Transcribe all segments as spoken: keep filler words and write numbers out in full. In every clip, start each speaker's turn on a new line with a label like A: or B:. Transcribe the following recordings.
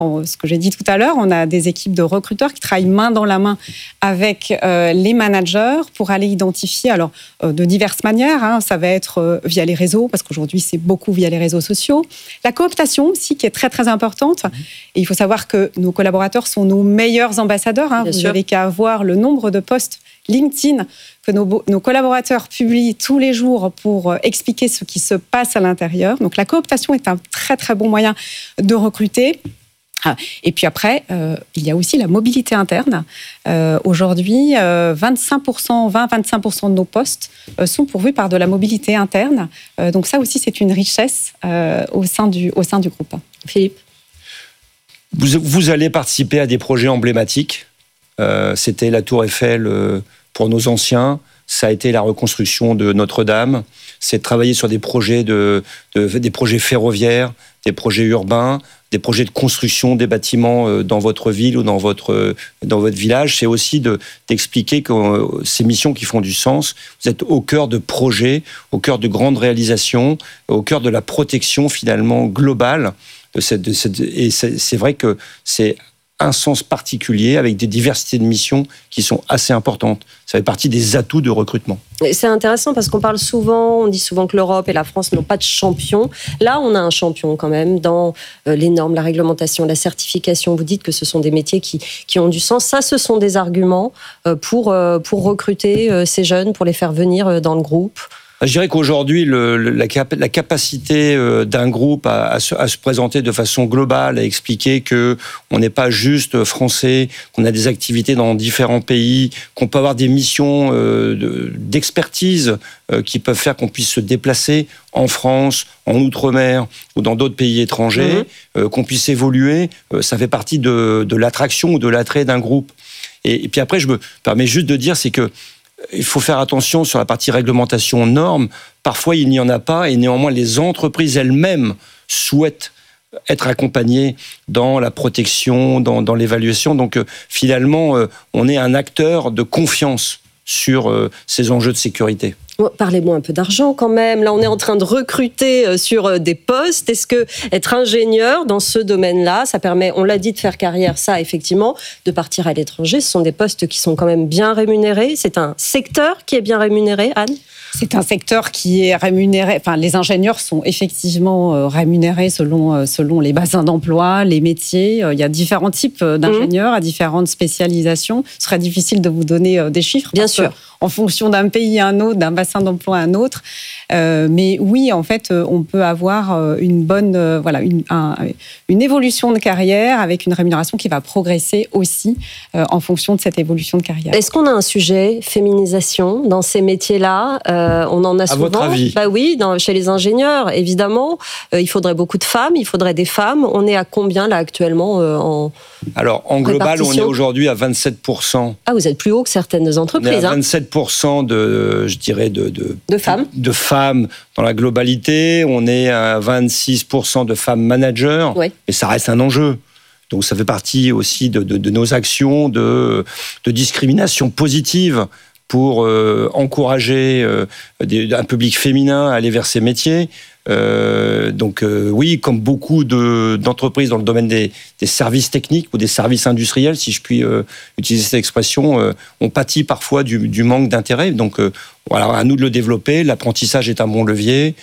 A: Ce que j'ai dit tout à l'heure, on a des équipes de recruteurs qui travaillent main dans la main avec euh, les managers pour aller identifier, alors euh, de diverses manières, hein, ça va être euh, via les réseaux, parce qu'aujourd'hui c'est beaucoup via les réseaux sociaux. La cooptation aussi qui est très très importante. Mmh. Et il faut savoir que nos collaborateurs sont nos meilleurs ambassadeurs. Hein. Vous n'avez qu'à voir le nombre de posts LinkedIn que nos, nos collaborateurs publient tous les jours pour expliquer ce qui se passe à l'intérieur. Donc la cooptation est un très très bon moyen de recruter. Et puis après, euh, il y a aussi la mobilité interne. Euh, aujourd'hui, euh, vingt-cinq pour cent, vingt à vingt-cinq pour cent de nos postes euh, sont pourvus par de la mobilité interne. Euh, donc ça aussi, c'est une richesse euh, au sein du, au sein du groupe.
B: Philippe ?
C: Vous, vous allez participer à des projets emblématiques. Euh, c'était la Tour Eiffel euh, pour nos anciens. Ça a été la reconstruction de Notre-Dame. C'est de travailler sur des projets, de, de, des projets ferroviaires, des projets urbains, des projets de construction des bâtiments dans votre ville ou dans votre, dans votre village. C'est aussi de, d'expliquer que ces missions qui font du sens, vous êtes au cœur de projets, au cœur de grandes réalisations, au cœur de la protection finalement globale. De cette, de cette, et c'est, c'est vrai que c'est un sens particulier avec des diversités de missions qui sont assez importantes. Ça fait partie des atouts de recrutement.
B: C'est intéressant parce qu'on parle souvent, on dit souvent que l'Europe et la France n'ont pas de champion. Là, on a un champion quand même dans les normes, la réglementation, la certification. Vous dites que ce sont des métiers qui, qui ont du sens. Ça, ce sont des arguments pour, pour recruter ces jeunes, pour les faire venir dans le groupe.
C: Je dirais qu'aujourd'hui, le, la, cap- la capacité d'un groupe à, à, se, à se présenter de façon globale, à expliquer qu'on n'est pas juste français, qu'on a des activités dans différents pays, qu'on peut avoir des missions euh, de, d'expertise euh, qui peuvent faire qu'on puisse se déplacer en France, en Outre-mer ou dans d'autres pays étrangers, mmh. euh, qu'on puisse évoluer, euh, ça fait partie de, de l'attraction ou de l'attrait d'un groupe. Et, et puis après, je me permets juste de dire, c'est que il faut faire attention sur la partie réglementation normes. Parfois, il n'y en a pas et néanmoins, les entreprises elles-mêmes souhaitent être accompagnées dans la protection, dans, dans l'évaluation. Donc, euh, finalement, euh, on est un acteur de confiance sur euh, ces enjeux de sécurité.
B: Parlez-moi un peu d'argent quand même. Là, on est en train de recruter sur des postes. Est-ce que être ingénieur dans ce domaine-là, ça permet, on l'a dit, de faire carrière, ça, effectivement, de partir à l'étranger. Ce sont des postes qui sont quand même bien rémunérés. C'est un secteur qui est bien rémunéré, Anne ?
A: C'est un secteur qui est rémunéré. Enfin, les ingénieurs sont effectivement rémunérés selon, selon les bassins d'emploi, les métiers. Il y a différents types d'ingénieurs, mmh. à différentes spécialisations. Ce serait difficile de vous donner des chiffres.
B: Bien sûr.
A: En fonction d'un pays à un autre, d'un bassin d'emploi à un autre. Euh, mais oui, en fait, on peut avoir une bonne, euh, voilà, une, un, une évolution de carrière avec une rémunération qui va progresser aussi euh, en fonction de cette évolution de carrière.
B: Est-ce qu'on a un sujet féminisation dans ces métiers-là ? euh, On en a souvent.
C: À votre avis ?
B: Bah oui, dans, chez les ingénieurs, évidemment. Euh, il faudrait beaucoup de femmes, il faudrait des femmes. On est à combien là actuellement euh, en
C: Alors, en global, on est aujourd'hui à vingt-sept pour cent.
B: Ah, vous êtes plus haut que certaines entreprises.
C: On est à vingt-sept pour cent de, je dirais, de, de,
B: de femmes.
C: De, de femmes dans la globalité. On est à vingt-six pour cent de femmes managers.
B: Oui. Et
C: ça reste un enjeu. Donc, ça fait partie aussi de, de, de nos actions de, de discrimination positive pour euh, encourager euh, des, un public féminin à aller vers ces métiers. Euh, donc euh, oui, comme beaucoup de, d'entreprises dans le domaine des, des services techniques ou des services industriels, si je puis euh, utiliser cette expression, euh, on pâtit parfois du, du manque d'intérêt. Donc euh, voilà, à nous de le développer. L'apprentissage est un bon levier.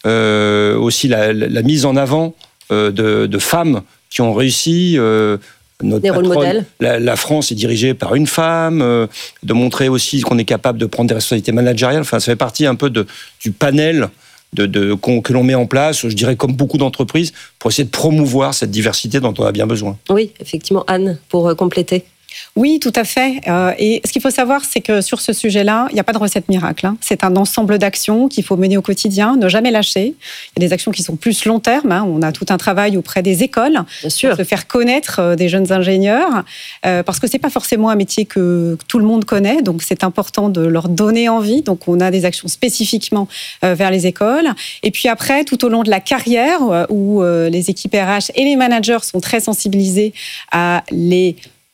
C: Euh, aussi la, la, la mise en avant euh, de, de femmes qui ont réussi. Euh, Notre
B: des rôles modèles.
C: La, la France est dirigée par une femme, euh, de montrer aussi qu'on est capable de prendre des responsabilités managériales. Enfin, ça fait partie un peu de, du panel de, de, qu'on, que l'on met en place, je dirais comme beaucoup d'entreprises, pour essayer de promouvoir cette diversité dont on a bien besoin.
B: Oui, effectivement. Anne, pour compléter.
A: Oui, tout à fait. Euh, et ce qu'il faut savoir, c'est que sur ce sujet-là, il n'y a pas de recette miracle. Hein. C'est un ensemble d'actions qu'il faut mener au quotidien, ne jamais lâcher. Il y a des actions qui sont plus long terme. Hein. On a tout un travail auprès des écoles,
B: bien sûr,
A: pour se faire connaître euh, des jeunes ingénieurs, euh, parce que c'est pas forcément un métier que, que tout le monde connaît. Donc c'est important de leur donner envie. Donc on a des actions spécifiquement euh, vers les écoles. Et puis après, tout au long de la carrière, euh, où euh, les équipes R H et les managers sont très sensibilisés à les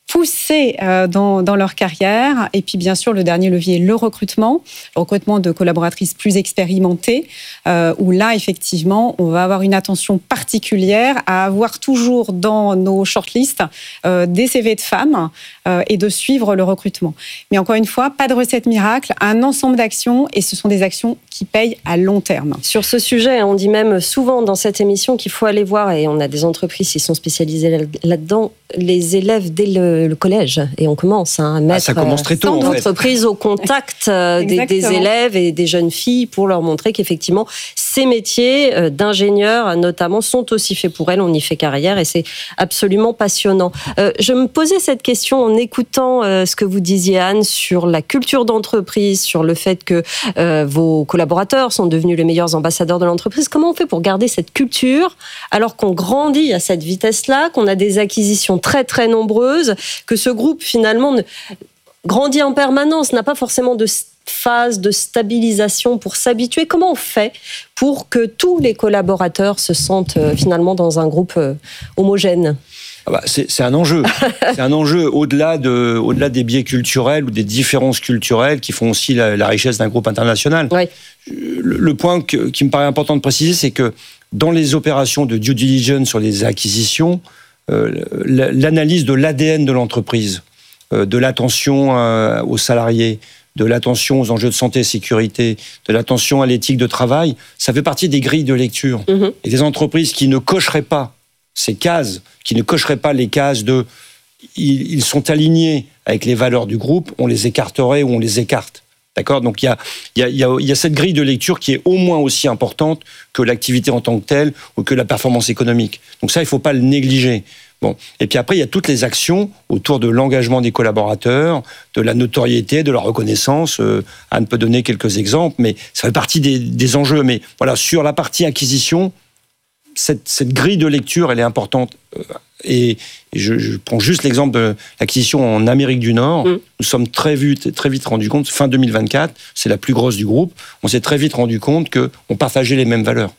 A: pousser euh, dans, dans leur carrière. Et puis, bien sûr, le dernier levier, le recrutement. Le recrutement de collaboratrices plus expérimentées, euh, où là, effectivement, on va avoir une attention particulière à avoir toujours dans nos shortlists euh, des C V de femmes euh, et de suivre le recrutement. Mais encore une fois, pas de recette miracle, un ensemble d'actions, et ce sont des actions qui payent à long terme.
B: Sur ce sujet, on dit même souvent dans cette émission qu'il faut aller voir, et on a des entreprises qui sont spécialisées là-dedans, les élèves dès le, le collège. Et on commence hein, à mettre ah,
C: ça commence très tôt,
B: euh, l'entreprise au contact euh, des, des élèves et des jeunes filles pour leur montrer qu'effectivement, ces métiers euh, d'ingénieur, notamment, sont aussi faits pour elles. On y fait carrière et c'est absolument passionnant. Euh, je me posais cette question en écoutant euh, ce que vous disiez, Anne, sur la culture d'entreprise, sur le fait que euh, vos collaborateurs sont devenus les meilleurs ambassadeurs de l'entreprise. Comment on fait pour garder cette culture alors qu'on grandit à cette vitesse-là, qu'on a des acquisitions très très nombreuses, que ce groupe finalement ne... grandit en permanence, n'a pas forcément de phase de stabilisation pour s'habituer? Comment on fait pour que tous les collaborateurs se sentent euh, finalement dans un groupe euh, homogène?
C: Ah bah, c'est, c'est un enjeu. C'est un enjeu au-delà, de, au-delà des biais culturels ou des différences culturelles qui font aussi la, la richesse d'un groupe international.
B: Oui.
C: Le, le point que, qui me paraît important de préciser, c'est que dans les opérations de due diligence sur les acquisitions, euh, l'analyse de l'A D N de l'entreprise, euh, de l'attention euh, aux salariés, de l'attention aux enjeux de santé et sécurité, de l'attention à l'éthique de travail, ça fait partie des grilles de lecture. Mmh. Et des entreprises qui ne cocheraient pas ces cases, qui ne cocheraient pas les cases de ils, ils sont alignés avec les valeurs du groupe, on les écarterait ou on les écarte. D'accord ? Donc il y a, il y a, il y a, il y a cette grille de lecture qui est au moins aussi importante que l'activité en tant que telle ou que la performance économique. Donc ça, il ne faut pas le négliger. Bon. Et puis après, il y a toutes les actions autour de l'engagement des collaborateurs, de la notoriété, de la reconnaissance. Euh, Anne peut donner quelques exemples, mais ça fait partie des, des enjeux. Mais voilà, sur la partie acquisition, cette, cette grille de lecture, elle est importante. Euh, et je, je prends juste l'exemple de l'acquisition en Amérique du Nord. Mmh. Nous sommes très vite, très vite rendus compte, fin deux mille vingt-quatre, c'est la plus grosse du groupe, on s'est très vite rendu compte qu'on partageait les mêmes valeurs.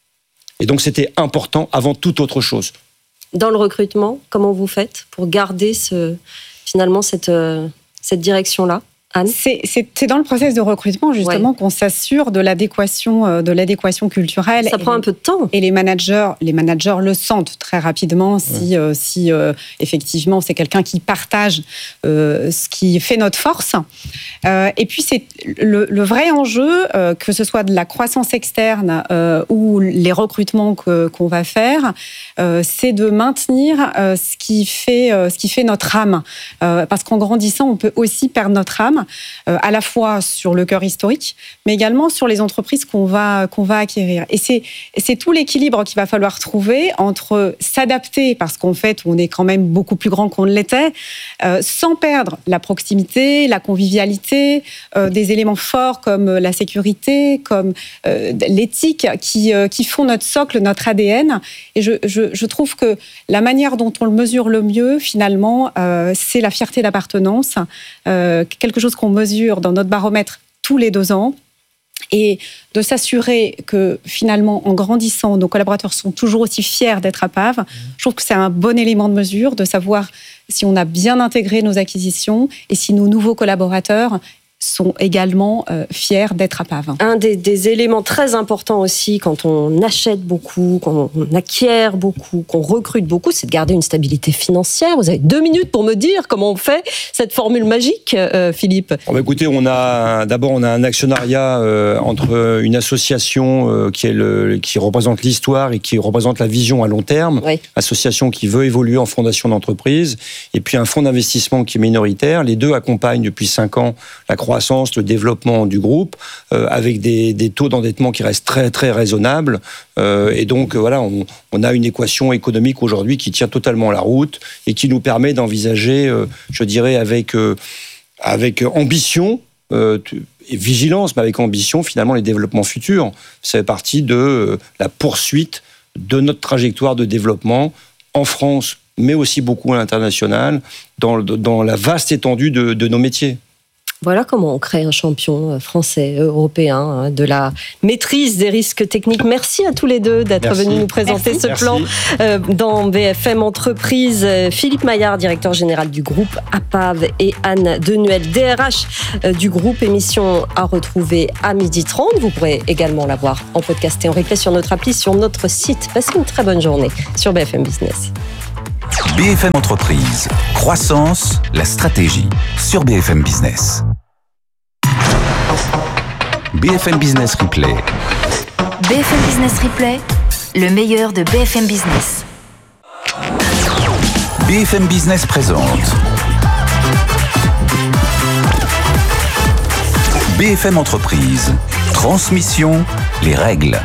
C: Et donc c'était important avant toute autre chose.
B: Dans le recrutement, comment vous faites pour garder ce, finalement cette, euh, cette direction-là ? Anne ?
A: C'est, c'est, c'est dans le process de recrutement, justement, ouais. qu'on s'assure de l'adéquation, de l'adéquation culturelle.
B: Ça prend
A: et
B: un peu de temps.
A: Et les managers, les managers le sentent très rapidement si, ouais. euh, si euh, effectivement, c'est quelqu'un qui partage euh, ce qui fait notre force. Euh, et puis, c'est le, le vrai enjeu, euh, que ce soit de la croissance externe euh, ou les recrutements que, qu'on va faire, euh, c'est de maintenir euh, ce, qui fait, euh, ce qui fait notre âme. Euh, parce qu'en grandissant, on peut aussi perdre notre âme. Euh, à la fois sur le cœur historique, mais également sur les entreprises qu'on va, qu'on va acquérir. Et c'est, c'est tout l'équilibre qu'il va falloir trouver entre s'adapter, parce qu'en fait, on est quand même beaucoup plus grand qu'on ne l'était, euh, sans perdre la proximité, la convivialité, euh, des éléments forts comme la sécurité, comme euh, l'éthique, qui, euh, qui font notre socle, notre A D N. Et je, je, je trouve que la manière dont on le mesure le mieux, finalement, euh, c'est la fierté d'appartenance, euh, quelque chose qu'on mesure dans notre baromètre tous les deux ans, et de s'assurer que finalement, en grandissant, nos collaborateurs sont toujours aussi fiers d'être à P A V. Je trouve que c'est un bon élément de mesure, de savoir si on a bien intégré nos acquisitions et si nos nouveaux collaborateurs sont également euh, fiers d'être à P A V.
B: Un des, des éléments très importants aussi quand on achète beaucoup, quand on acquiert beaucoup, qu'on recrute beaucoup, c'est de garder une stabilité financière. Vous avez deux minutes pour me dire comment on fait cette formule magique, euh, Philippe.
C: Bon, bah, écoutez, on a d'abord on a un actionnariat euh, entre une association euh, qui, est le, qui représente l'histoire et qui représente la vision à long terme, oui. Association qui veut évoluer en fondation d'entreprise, et puis un fonds d'investissement qui est minoritaire. Les deux accompagnent depuis cinq ans la croissance, le développement du groupe, euh, avec des, des taux d'endettement qui restent très très raisonnables. Euh, et donc voilà, on, on a une équation économique aujourd'hui qui tient totalement la route et qui nous permet d'envisager, euh, je dirais, avec, euh, avec ambition euh, et vigilance, mais avec ambition, finalement, les développements futurs. Ça fait partie de euh, la poursuite de notre trajectoire de développement en France, mais aussi beaucoup à l'international, dans, dans la vaste étendue de, de nos métiers.
B: Voilà comment on crée un champion français, européen, de la maîtrise des risques techniques. Merci à tous les deux d'être Merci. venus nous présenter Merci. ce Merci. plan euh, dans B F M Entreprise. Philippe Maillard, directeur général du groupe A P A V, et Anne Denuel, D R H euh, du groupe. Émission à retrouver à midi trente. Vous pourrez également la voir en podcast et en replay sur notre appli, sur notre site. Passez une très bonne journée sur B F M Business.
D: B F M Entreprise, croissance, la stratégie, sur B F M Business. B F M Business Replay.
E: B F M Business Replay, le meilleur de B F M Business.
D: B F M Business présente B F M Entreprise, transmission, les règles.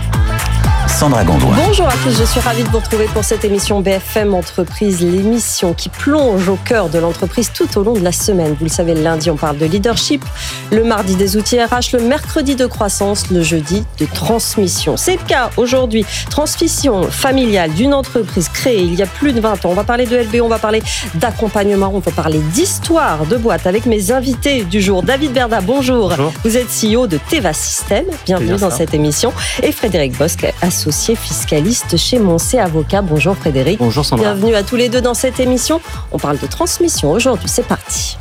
D: Sandra Gondouin.
B: Bonjour à tous, je suis ravie de vous retrouver pour cette émission B F M Entreprise, l'émission qui plonge au cœur de l'entreprise tout au long de la semaine. Vous le savez, le lundi, on parle de leadership, le mardi des outils R H, le mercredi de croissance, le jeudi de transmission. C'est le cas aujourd'hui. Transmission familiale d'une entreprise créée il y a plus de vingt ans. On va parler de L B O, on va parler d'accompagnement, on va parler d'histoire de boîte avec mes invités du jour. David Berda, bonjour. bonjour. Vous êtes C E O de Teva Systems, bienvenue dans ça. cette émission. Et Frédéric Bosque, associé fiscaliste chez Moncé Avocat. Bonjour Frédéric.
F: Bonjour Sandra.
B: Bienvenue à tous les deux dans cette émission. On parle de transmission aujourd'hui, c'est parti.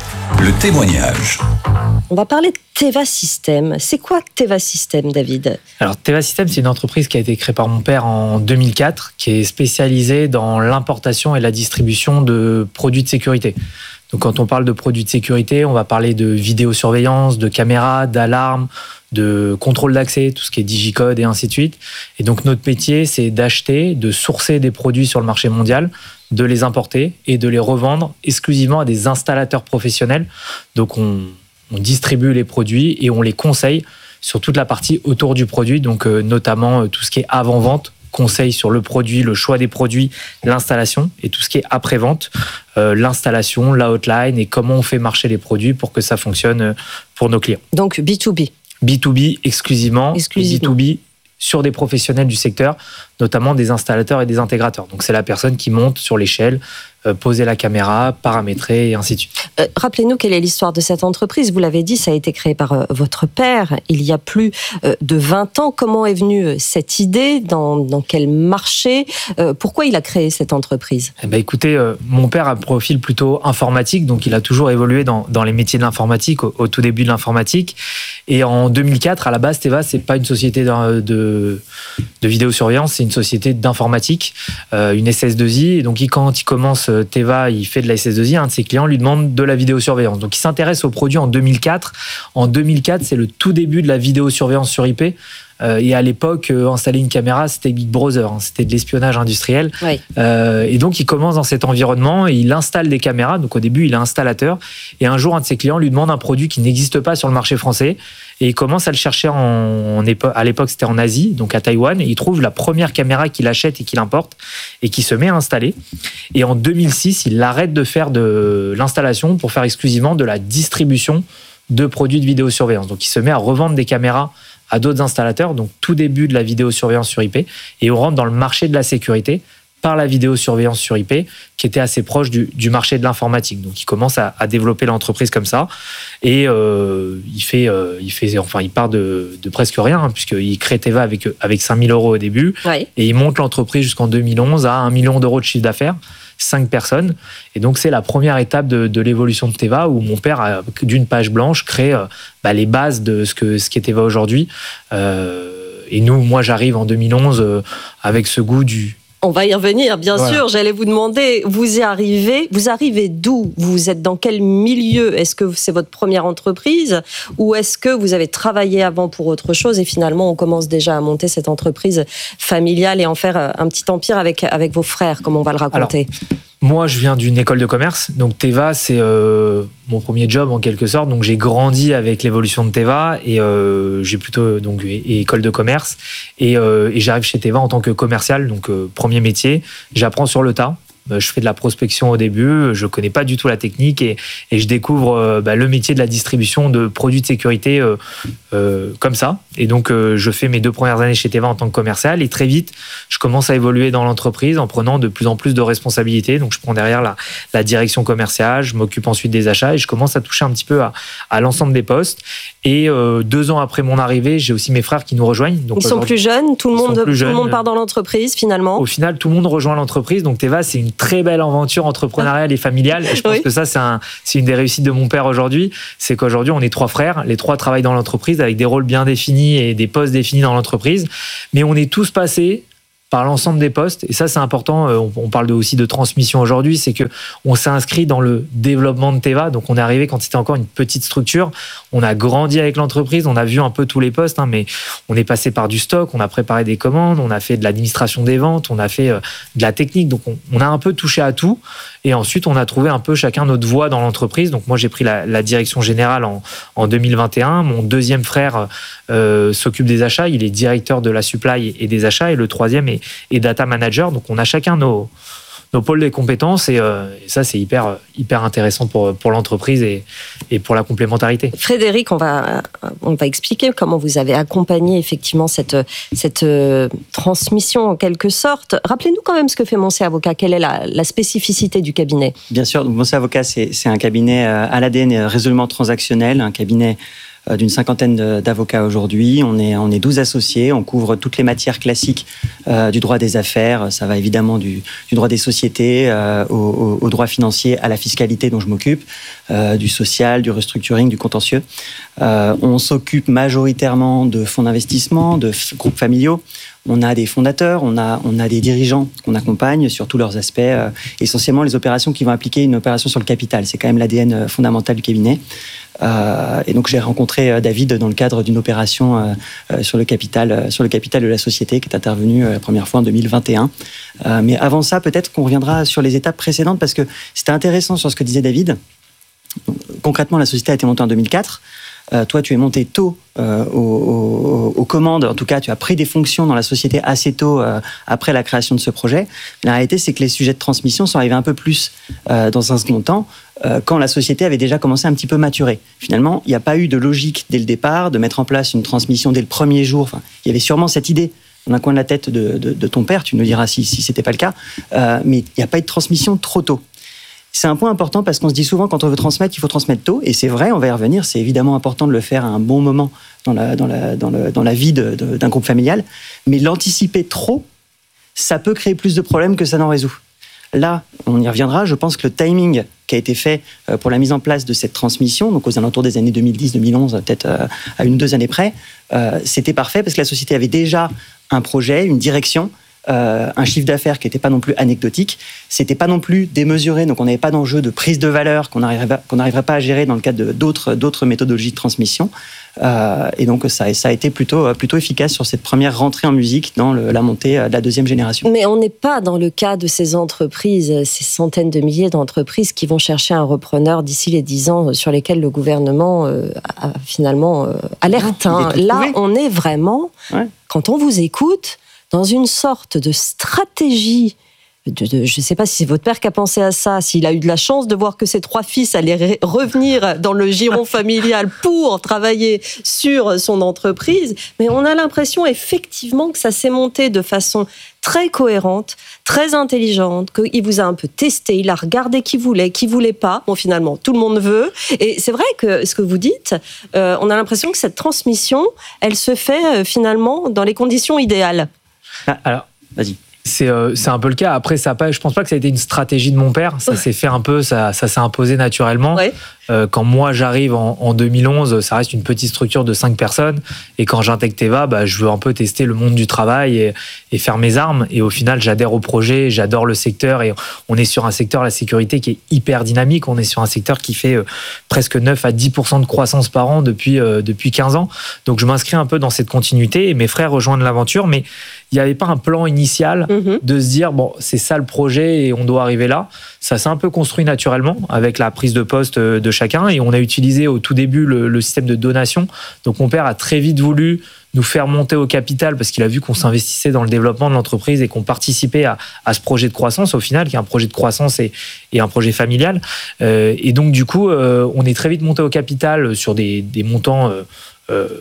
D: Le témoignage.
B: On va parler de Teva Systems. C'est quoi Teva Systems, David ?
F: Alors Teva Systems, c'est une entreprise qui a été créée par mon père en deux mille quatre, qui est spécialisée dans l'importation et la distribution de produits de sécurité. Donc quand on parle de produits de sécurité, on va parler de vidéosurveillance, de caméras, d'alarmes, de contrôle d'accès, tout ce qui est digicode et ainsi de suite. Et donc notre métier, c'est d'acheter, de sourcer des produits sur le marché mondial, de les importer et de les revendre exclusivement à des installateurs professionnels. Donc on, on distribue les produits et on les conseille sur toute la partie autour du produit, donc euh, notamment euh, tout ce qui est avant-vente, conseil sur le produit, le choix des produits, l'installation, et tout ce qui est après-vente, euh, l'installation, la hotline et comment on fait marcher les produits pour que ça fonctionne pour nos clients.
B: Donc B deux B.
F: B deux B exclusivement, exclusivement. B deux B sur des professionnels du secteur, notamment des installateurs et des intégrateurs. Donc c'est la personne qui monte sur l'échelle, euh, poser la caméra, paramétrer et ainsi de suite.
B: Euh, rappelez-nous quelle est l'histoire de cette entreprise. Vous l'avez dit, ça a été créé par euh, votre père il y a plus euh, de vingt ans. Comment est venue euh, cette idée ? Dans, dans quel marché ? euh, Pourquoi il a créé cette entreprise ?
F: Eh ben, écoutez, euh, mon père a un profil plutôt informatique, donc il a toujours évolué dans, dans les métiers de l'informatique, au, au tout début de l'informatique. Et en deux mille quatre, à la base, Teva, c'est pas une société de, de, de vidéosurveillance, c'est une société d'informatique, euh, une S S deux I. Et donc, il, quand il commence Teva, il fait de la S S deux I. Un de ses clients lui demande de la vidéosurveillance. Donc, il s'intéresse au produit en deux mille quatre. En deux mille quatre, c'est le tout début de la vidéosurveillance sur I P. Euh, et à l'époque, euh, installer une caméra, c'était Big Brother, hein, c'était de l'espionnage industriel.
B: Oui.
F: Euh, et donc, il commence dans cet environnement et il installe des caméras. Donc, au début, il est installateur. Et un jour, un de ses clients lui demande un produit qui n'existe pas sur le marché français. Et il commence à le chercher en, en épo- à l'époque, c'était en Asie, donc à Taïwan. Et il trouve la première caméra qu'il achète et qu'il importe et qui se met à installer. Et en deux mille six, il arrête de faire de l'installation pour faire exclusivement de la distribution de produits de vidéosurveillance. Donc, il se met à revendre des caméras à d'autres installateurs, donc tout début de la vidéosurveillance sur I P, et on rentre dans le marché de la sécurité par la vidéosurveillance sur I P, qui était assez proche du, du marché de l'informatique. Donc, il commence à, à développer l'entreprise comme ça, et euh, il fait, euh, il fait, enfin, il part de, de presque rien, hein, puisqu'il crée Teva avec avec cinq mille euros au début,
B: oui.
F: Et il monte l'entreprise jusqu'en deux mille onze à un million d'euros de chiffre d'affaires. Cinq personnes. Et donc, c'est la première étape de, de l'évolution de Teva où mon père, a, d'une page blanche, crée euh, bah, les bases de ce que ce qu'est Teva aujourd'hui. Euh, et nous, moi, j'arrive en deux mille onze euh, avec ce goût du...
B: On va y revenir, bien
F: voilà.
B: sûr. J'allais vous demander, vous y arrivez, vous arrivez d'où ? Vous êtes dans quel milieu ? Est-ce que c'est votre première entreprise ou est-ce que vous avez travaillé avant pour autre chose et finalement on commence déjà à monter cette entreprise familiale et en faire un petit empire avec, avec vos frères, comme on va le raconter ?
F: Alors, moi, je viens d'une école de commerce, donc Teva, c'est euh, mon premier job en quelque sorte. Donc, j'ai grandi avec l'évolution de Teva et euh, j'ai plutôt donc et, école de commerce et, euh, et j'arrive chez Teva en tant que commercial, donc euh, premier métier. J'apprends sur le tas. Je fais de la prospection au début, je connais pas du tout la technique et, et je découvre euh, bah, le métier de la distribution de produits de sécurité euh, euh, comme ça. Et donc, euh, je fais mes deux premières années chez Teva en tant que commercial. Et très vite, je commence à évoluer dans l'entreprise en prenant de plus en plus de responsabilités. Donc, je prends derrière la, la direction commerciale. Je m'occupe ensuite des achats et je commence à toucher un petit peu à, à l'ensemble des postes. Et euh, deux ans après mon arrivée, j'ai aussi mes frères qui nous rejoignent. Donc,
B: ils sont plus jeunes. Tout le monde, tout
F: jeunes.
B: le monde part dans l'entreprise finalement.
F: Au final, tout le monde rejoint l'entreprise. Donc, Teva, c'est une très belle aventure entrepreneuriale et familiale. Et je pense oui. que ça, c'est, un, c'est une des réussites de mon père aujourd'hui. C'est qu'aujourd'hui, on est trois frères. Les trois travaillent dans l'entreprise avec des rôles bien définis et des postes définis dans l'entreprise. Mais on est tous passés par l'ensemble des postes. Et ça, c'est important. On parle aussi de transmission aujourd'hui. C'est que on s'est inscrit dans le développement de Teva. Donc, on est arrivé quand c'était encore une petite structure. On a grandi avec l'entreprise. On a vu un peu tous les postes, hein, mais on est passé par du stock. On a préparé des commandes. On a fait de l'administration des ventes. On a fait euh, de la technique. Donc, on, on a un peu touché à tout. Et ensuite, on a trouvé un peu chacun notre voie dans l'entreprise. Donc, moi, j'ai pris la, la direction générale en, en deux mille vingt et un. Mon deuxième frère euh, s'occupe des achats. Il est directeur de la supply et des achats. Et le troisième est et data manager. Donc, on a chacun nos, nos pôles de compétences et, euh, et ça, c'est hyper, hyper intéressant pour, pour l'entreprise et, et pour la complémentarité.
B: Frédéric, on va, on va expliquer comment vous avez accompagné effectivement cette, cette euh, transmission en quelque sorte. Rappelez-nous quand même ce que fait Moncey Avocat. Quelle est la, la spécificité du cabinet ?
G: Bien sûr, donc Moncey Avocat, c'est, c'est un cabinet à l'A D N résolument transactionnel, un cabinet d'une cinquantaine d'avocats aujourd'hui. On est, on est douze associés, on couvre toutes les matières classiques euh, du droit des affaires. Ça va évidemment du, du droit des sociétés euh, au, au, au droit financier, à la fiscalité dont je m'occupe, euh, du social, du restructuring, du contentieux. Euh, on s'occupe majoritairement de fonds d'investissement, de f- groupes familiaux. On a des fondateurs, on a, on a des dirigeants qu'on accompagne sur tous leurs aspects, euh, essentiellement les opérations qui vont impliquer une opération sur le capital. C'est quand même l'A D N fondamental du cabinet. Euh, et donc j'ai rencontré David dans le cadre d'une opération euh, euh, sur le capital, euh, sur le capital de la société qui est intervenue euh, la première fois en deux mille vingt et un. Euh, mais avant ça, peut-être qu'on reviendra sur les étapes précédentes parce que c'était intéressant sur ce que disait David. Concrètement, la société a été montée en deux mille quatre. Euh, toi, tu es monté tôt euh, aux, aux, aux commandes. En tout cas, tu as pris des fonctions dans la société assez tôt euh, après la création de ce projet. La réalité, c'est que les sujets de transmission sont arrivés un peu plus euh, dans un second temps, euh, quand la société avait déjà commencé un petit peu maturer. Finalement, il n'y a pas eu de logique dès le départ de mettre en place une transmission dès le premier jour. Enfin, il y avait sûrement cette idée dans un coin de la tête de, de, de ton père, tu nous diras si, si ce n'était pas le cas, euh, mais il n'y a pas eu de transmission trop tôt. C'est un point important parce qu'on se dit souvent quand on veut transmettre, il faut transmettre tôt. Et c'est vrai, on va y revenir. C'est évidemment important de le faire à un bon moment dans la, dans la, dans le, dans la vie de, de, d'un groupe familial. Mais l'anticiper trop, ça peut créer plus de problèmes que ça n'en résout. Là, on y reviendra. Je pense que le timing qui a été fait pour la mise en place de cette transmission, donc aux alentours des années deux mille dix deux mille onze, peut-être à une ou deux années près, euh, c'était parfait parce que la société avait déjà un projet, une direction, Euh, un chiffre d'affaires qui n'était pas non plus anecdotique, c'était pas non plus démesuré, donc on n'avait pas d'enjeu de prise de valeur qu'on n'arriverait, qu'on n'arriverait pas à gérer dans le cadre de, d'autres, d'autres méthodologies de transmission. Euh, et donc ça, ça a été plutôt, plutôt efficace sur cette première rentrée en musique dans le, la montée de la deuxième génération.
B: Mais on n'est pas dans le cas de ces entreprises, ces centaines de milliers d'entreprises qui vont chercher un repreneur d'ici les dix ans sur lesquels le gouvernement euh, a finalement euh, alerte. Hein. Là, on est vraiment, ouais. Quand on vous écoute, dans une sorte de stratégie, de, de, je ne sais pas si c'est votre père qui a pensé à ça, s'il a eu de la chance de voir que ses trois fils allaient re- revenir dans le giron familial pour travailler sur son entreprise, mais on a l'impression effectivement que ça s'est monté de façon très cohérente, très intelligente, qu'il vous a un peu testé, il a regardé qui voulait, qui voulait pas. Bon, finalement, tout le monde veut. Et c'est vrai que ce que vous dites, euh, on a l'impression que cette transmission, elle se fait euh, finalement dans les conditions idéales.
F: Ah, alors, vas-y. C'est, euh, c'est un peu le cas. Après, ça a pas, je pense pas que ça a été une stratégie de mon père. Ça s'est fait un peu, ça, ça s'est imposé naturellement. Ouais. Euh, quand moi j'arrive en, en deux mille onze, ça reste une petite structure de cinq personnes. Et quand j'intègre Teva, bah, je veux un peu tester le monde du travail et, et faire mes armes. Et au final, j'adhère au projet, j'adore le secteur. Et on est sur un secteur, la sécurité, qui est hyper dynamique. On est sur un secteur qui fait euh, presque neuf à dix pour cent de croissance par an depuis, euh, depuis quinze ans. Donc je m'inscris un peu dans cette continuité. Et mes frères rejoignent l'aventure. Mais il n'y avait pas un plan initial mmh. de se dire, bon, c'est ça le projet et on doit arriver là. Ça s'est un peu construit naturellement avec la prise de poste de chacun et on a utilisé au tout début le, le système de donation. Donc mon père a très vite voulu nous faire monter au capital parce qu'il a vu qu'on s'investissait dans le développement de l'entreprise et qu'on participait à, à ce projet de croissance au final, qui est un projet de croissance et, et un projet familial. Euh, et donc du coup, euh, on est très vite monté au capital sur des, des montants... Euh, euh,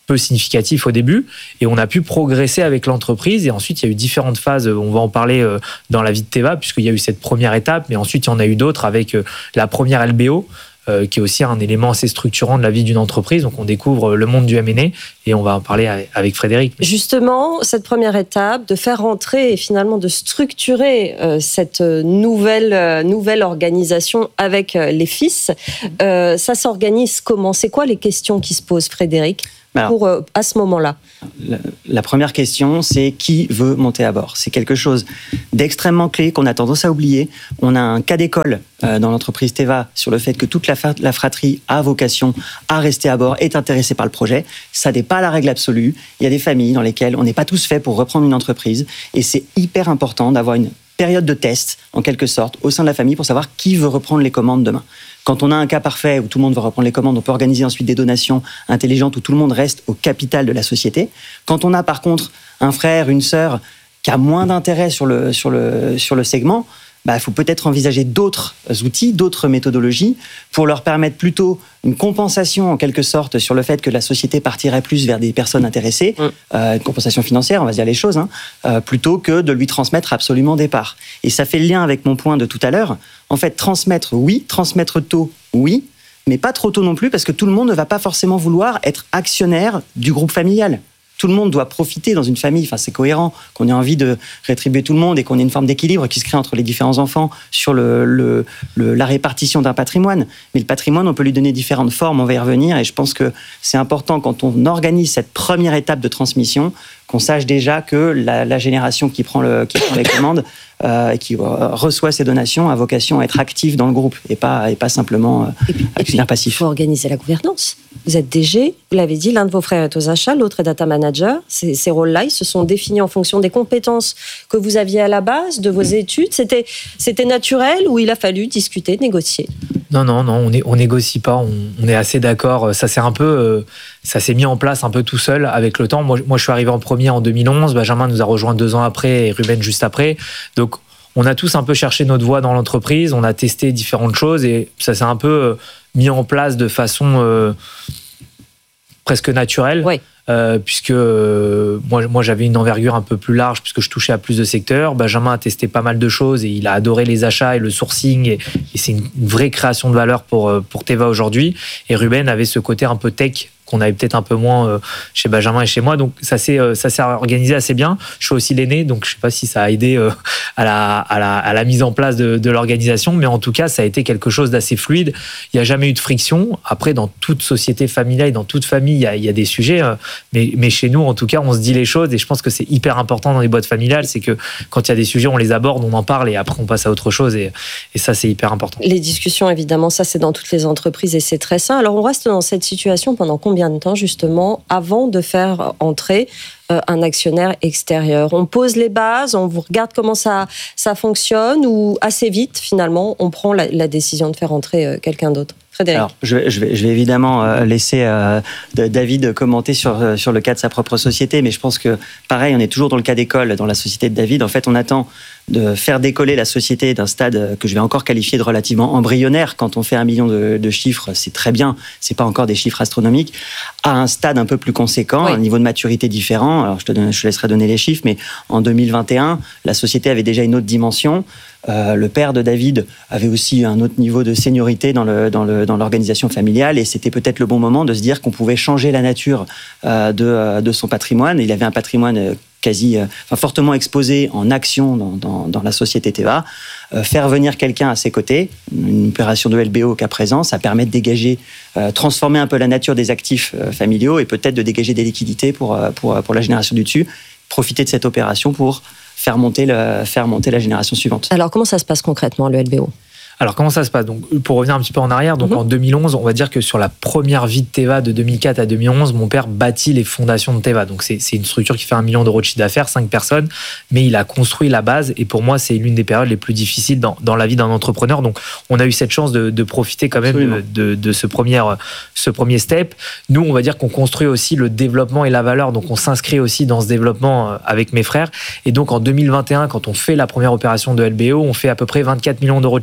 F: peu significatif au début, et on a pu progresser avec l'entreprise. Et ensuite, il y a eu différentes phases. On va en parler dans la vie de Teva, puisqu'il y a eu cette première étape, mais ensuite, il y en a eu d'autres avec la première L B O, euh, qui est aussi un élément assez structurant de la vie d'une entreprise. Donc, on découvre le monde du M and A, et on va en parler avec Frédéric.
B: Justement, cette première étape, de faire rentrer et finalement de structurer euh, cette nouvelle, euh, nouvelle organisation avec euh, les fils, euh, ça s'organise comment ? C'est quoi les questions qui se posent, Frédéric ? Alors, pour, euh, à ce moment-là.
G: La, la première question, c'est qui veut monter à bord ? C'est quelque chose d'extrêmement clé qu'on a tendance à oublier. On a un cas d'école euh, dans l'entreprise Teva sur le fait que toute la, la fratrie a vocation à rester à bord, est intéressée par le projet. Ça n'est pas la règle absolue. Il y a des familles dans lesquelles on n'est pas tous faits pour reprendre une entreprise, et c'est hyper important d'avoir une période de test, en quelque sorte, au sein de la famille pour savoir qui veut reprendre les commandes demain. Quand on a un cas parfait où tout le monde veut reprendre les commandes, on peut organiser ensuite des donations intelligentes où tout le monde reste au capital de la société. Quand on a par contre un frère, une sœur qui a moins d'intérêt sur le, sur le, sur le segment, bah, il faut peut-être envisager d'autres outils, d'autres méthodologies pour leur permettre plutôt une compensation en quelque sorte sur le fait que la société partirait plus vers des personnes intéressées, mmh. euh, une compensation financière, on va dire les choses, hein, euh, plutôt que de lui transmettre absolument des parts. Et ça fait le lien avec mon point de tout à l'heure. En fait, transmettre, oui, transmettre tôt, oui, mais pas trop tôt non plus, parce que tout le monde ne va pas forcément vouloir être actionnaire du groupe familial. Tout le monde doit profiter dans une famille, enfin c'est cohérent qu'on ait envie de rétribuer tout le monde et qu'on ait une forme d'équilibre qui se crée entre les différents enfants sur le, le, le, la répartition d'un patrimoine. Mais le patrimoine, on peut lui donner différentes formes, on va y revenir, et je pense que c'est important quand on organise cette première étape de transmission, qu'on sache déjà que la, la génération qui prend, le, qui prend les commandes euh, et qui euh, reçoit ces donations a vocation à être active dans le groupe et pas, et pas simplement euh, actionnaire passif.
B: Il faut organiser la gouvernance. Vous êtes D G, vous l'avez dit, l'un de vos frères est aux achats, l'autre est data manager. Ces, ces rôles-là, ils se sont définis en fonction des compétences que vous aviez à la base, de vos études. C'était, c'était naturel ou il a fallu discuter, négocier ?
F: Non, non, non, on, est, on négocie pas, on, on est assez d'accord. Ça s'est un peu, euh, ça s'est mis en place un peu tout seul avec le temps. Moi, moi, je suis arrivé en premier en deux mille onze, Benjamin nous a rejoint deux ans après et Ruben juste après. Donc, on a tous un peu cherché notre voie dans l'entreprise, on a testé différentes choses et ça s'est un peu mis en place de façon euh, presque naturelle.
B: Oui.
F: Euh, puisque euh, moi, moi j'avais une envergure un peu plus large puisque je touchais à plus de secteurs. Benjamin a testé pas mal de choses et il a adoré les achats et le sourcing et, et c'est une vraie création de valeur pour, pour Teva aujourd'hui. Et Ruben avait ce côté un peu tech qu'on avait peut-être un peu moins euh, chez Benjamin et chez moi, donc ça s'est, euh, ça s'est organisé assez bien. Je suis aussi l'aîné, donc je ne sais pas si ça a aidé euh, à, la, à, la, à la mise en place de, de l'organisation, mais en tout cas, ça a été quelque chose d'assez fluide. Il n'y a jamais eu de friction. Après, dans toute société familiale, dans toute famille, il y a, il y a des sujets, euh, mais, mais chez nous, en tout cas, on se dit les choses, et je pense que c'est hyper important dans les boîtes familiales, c'est que quand il y a des sujets, on les aborde, on en parle, et après, on passe à autre chose, et, et ça, c'est hyper important.
B: Les discussions, évidemment, ça, c'est dans toutes les entreprises, et c'est très sain. Alors, on reste dans cette situation pendant combien de temps, justement, avant de faire entrer euh, un actionnaire extérieur? On pose les bases, on vous regarde comment ça, ça fonctionne, ou assez vite, finalement, on prend la, la décision de faire entrer euh, quelqu'un d'autre? Frédéric.
G: Alors, je vais, je vais, je vais évidemment euh, laisser euh, David commenter sur, euh, sur le cas de sa propre société, mais je pense que, pareil, on est toujours dans le cas d'école, dans la société de David. En fait, on attend de faire décoller la société d'un stade que je vais encore qualifier de relativement embryonnaire. Quand on fait un million de, de chiffres, c'est très bien, c'est pas encore des chiffres astronomiques, à un stade un peu plus conséquent, oui. Un niveau de maturité différent. Alors, je te, donne, je te laisserai donner les chiffres, mais en deux mille vingt et un, la société avait déjà une autre dimension. Euh, le père de David avait aussi un autre niveau de seniorité dans, le, dans, le, dans l'organisation familiale, et c'était peut-être le bon moment de se dire qu'on pouvait changer la nature euh, de, de son patrimoine. Il avait un patrimoine quasi, euh, enfin, fortement exposé en action dans, dans, dans la société Teva. Euh, faire venir quelqu'un à ses côtés, une opération de L B O au cas présent, ça permet de dégager, euh, transformer un peu la nature des actifs euh, familiaux et peut-être de dégager des liquidités pour, pour, pour la génération du dessus. Profiter de cette opération pour faire monter, le, faire monter la génération suivante.
B: Alors, comment ça se passe concrètement, le L B O ?
F: Alors, comment ça se passe ? Donc, pour revenir un petit peu en arrière, donc mm-hmm. en deux mille onze, on va dire que sur la première vie de Teva de deux mille quatre à deux mille onze, mon père bâtit les fondations de Teva. Donc, c'est, c'est une structure qui fait un million d'euros de chiffre d'affaires, cinq personnes, mais il a construit la base. Et pour moi, c'est l'une des périodes les plus difficiles dans, dans la vie d'un entrepreneur. Donc, on a eu cette chance de, de profiter quand même de, de, de ce, premier, ce premier step. Nous, on va dire qu'on construit aussi le développement et la valeur. Donc, on s'inscrit aussi dans ce développement avec mes frères. Et donc, en deux mille vingt et un, quand on fait la première opération de L B O, on fait à peu près vingt-quatre millions d'euros de chiffre d'affaires.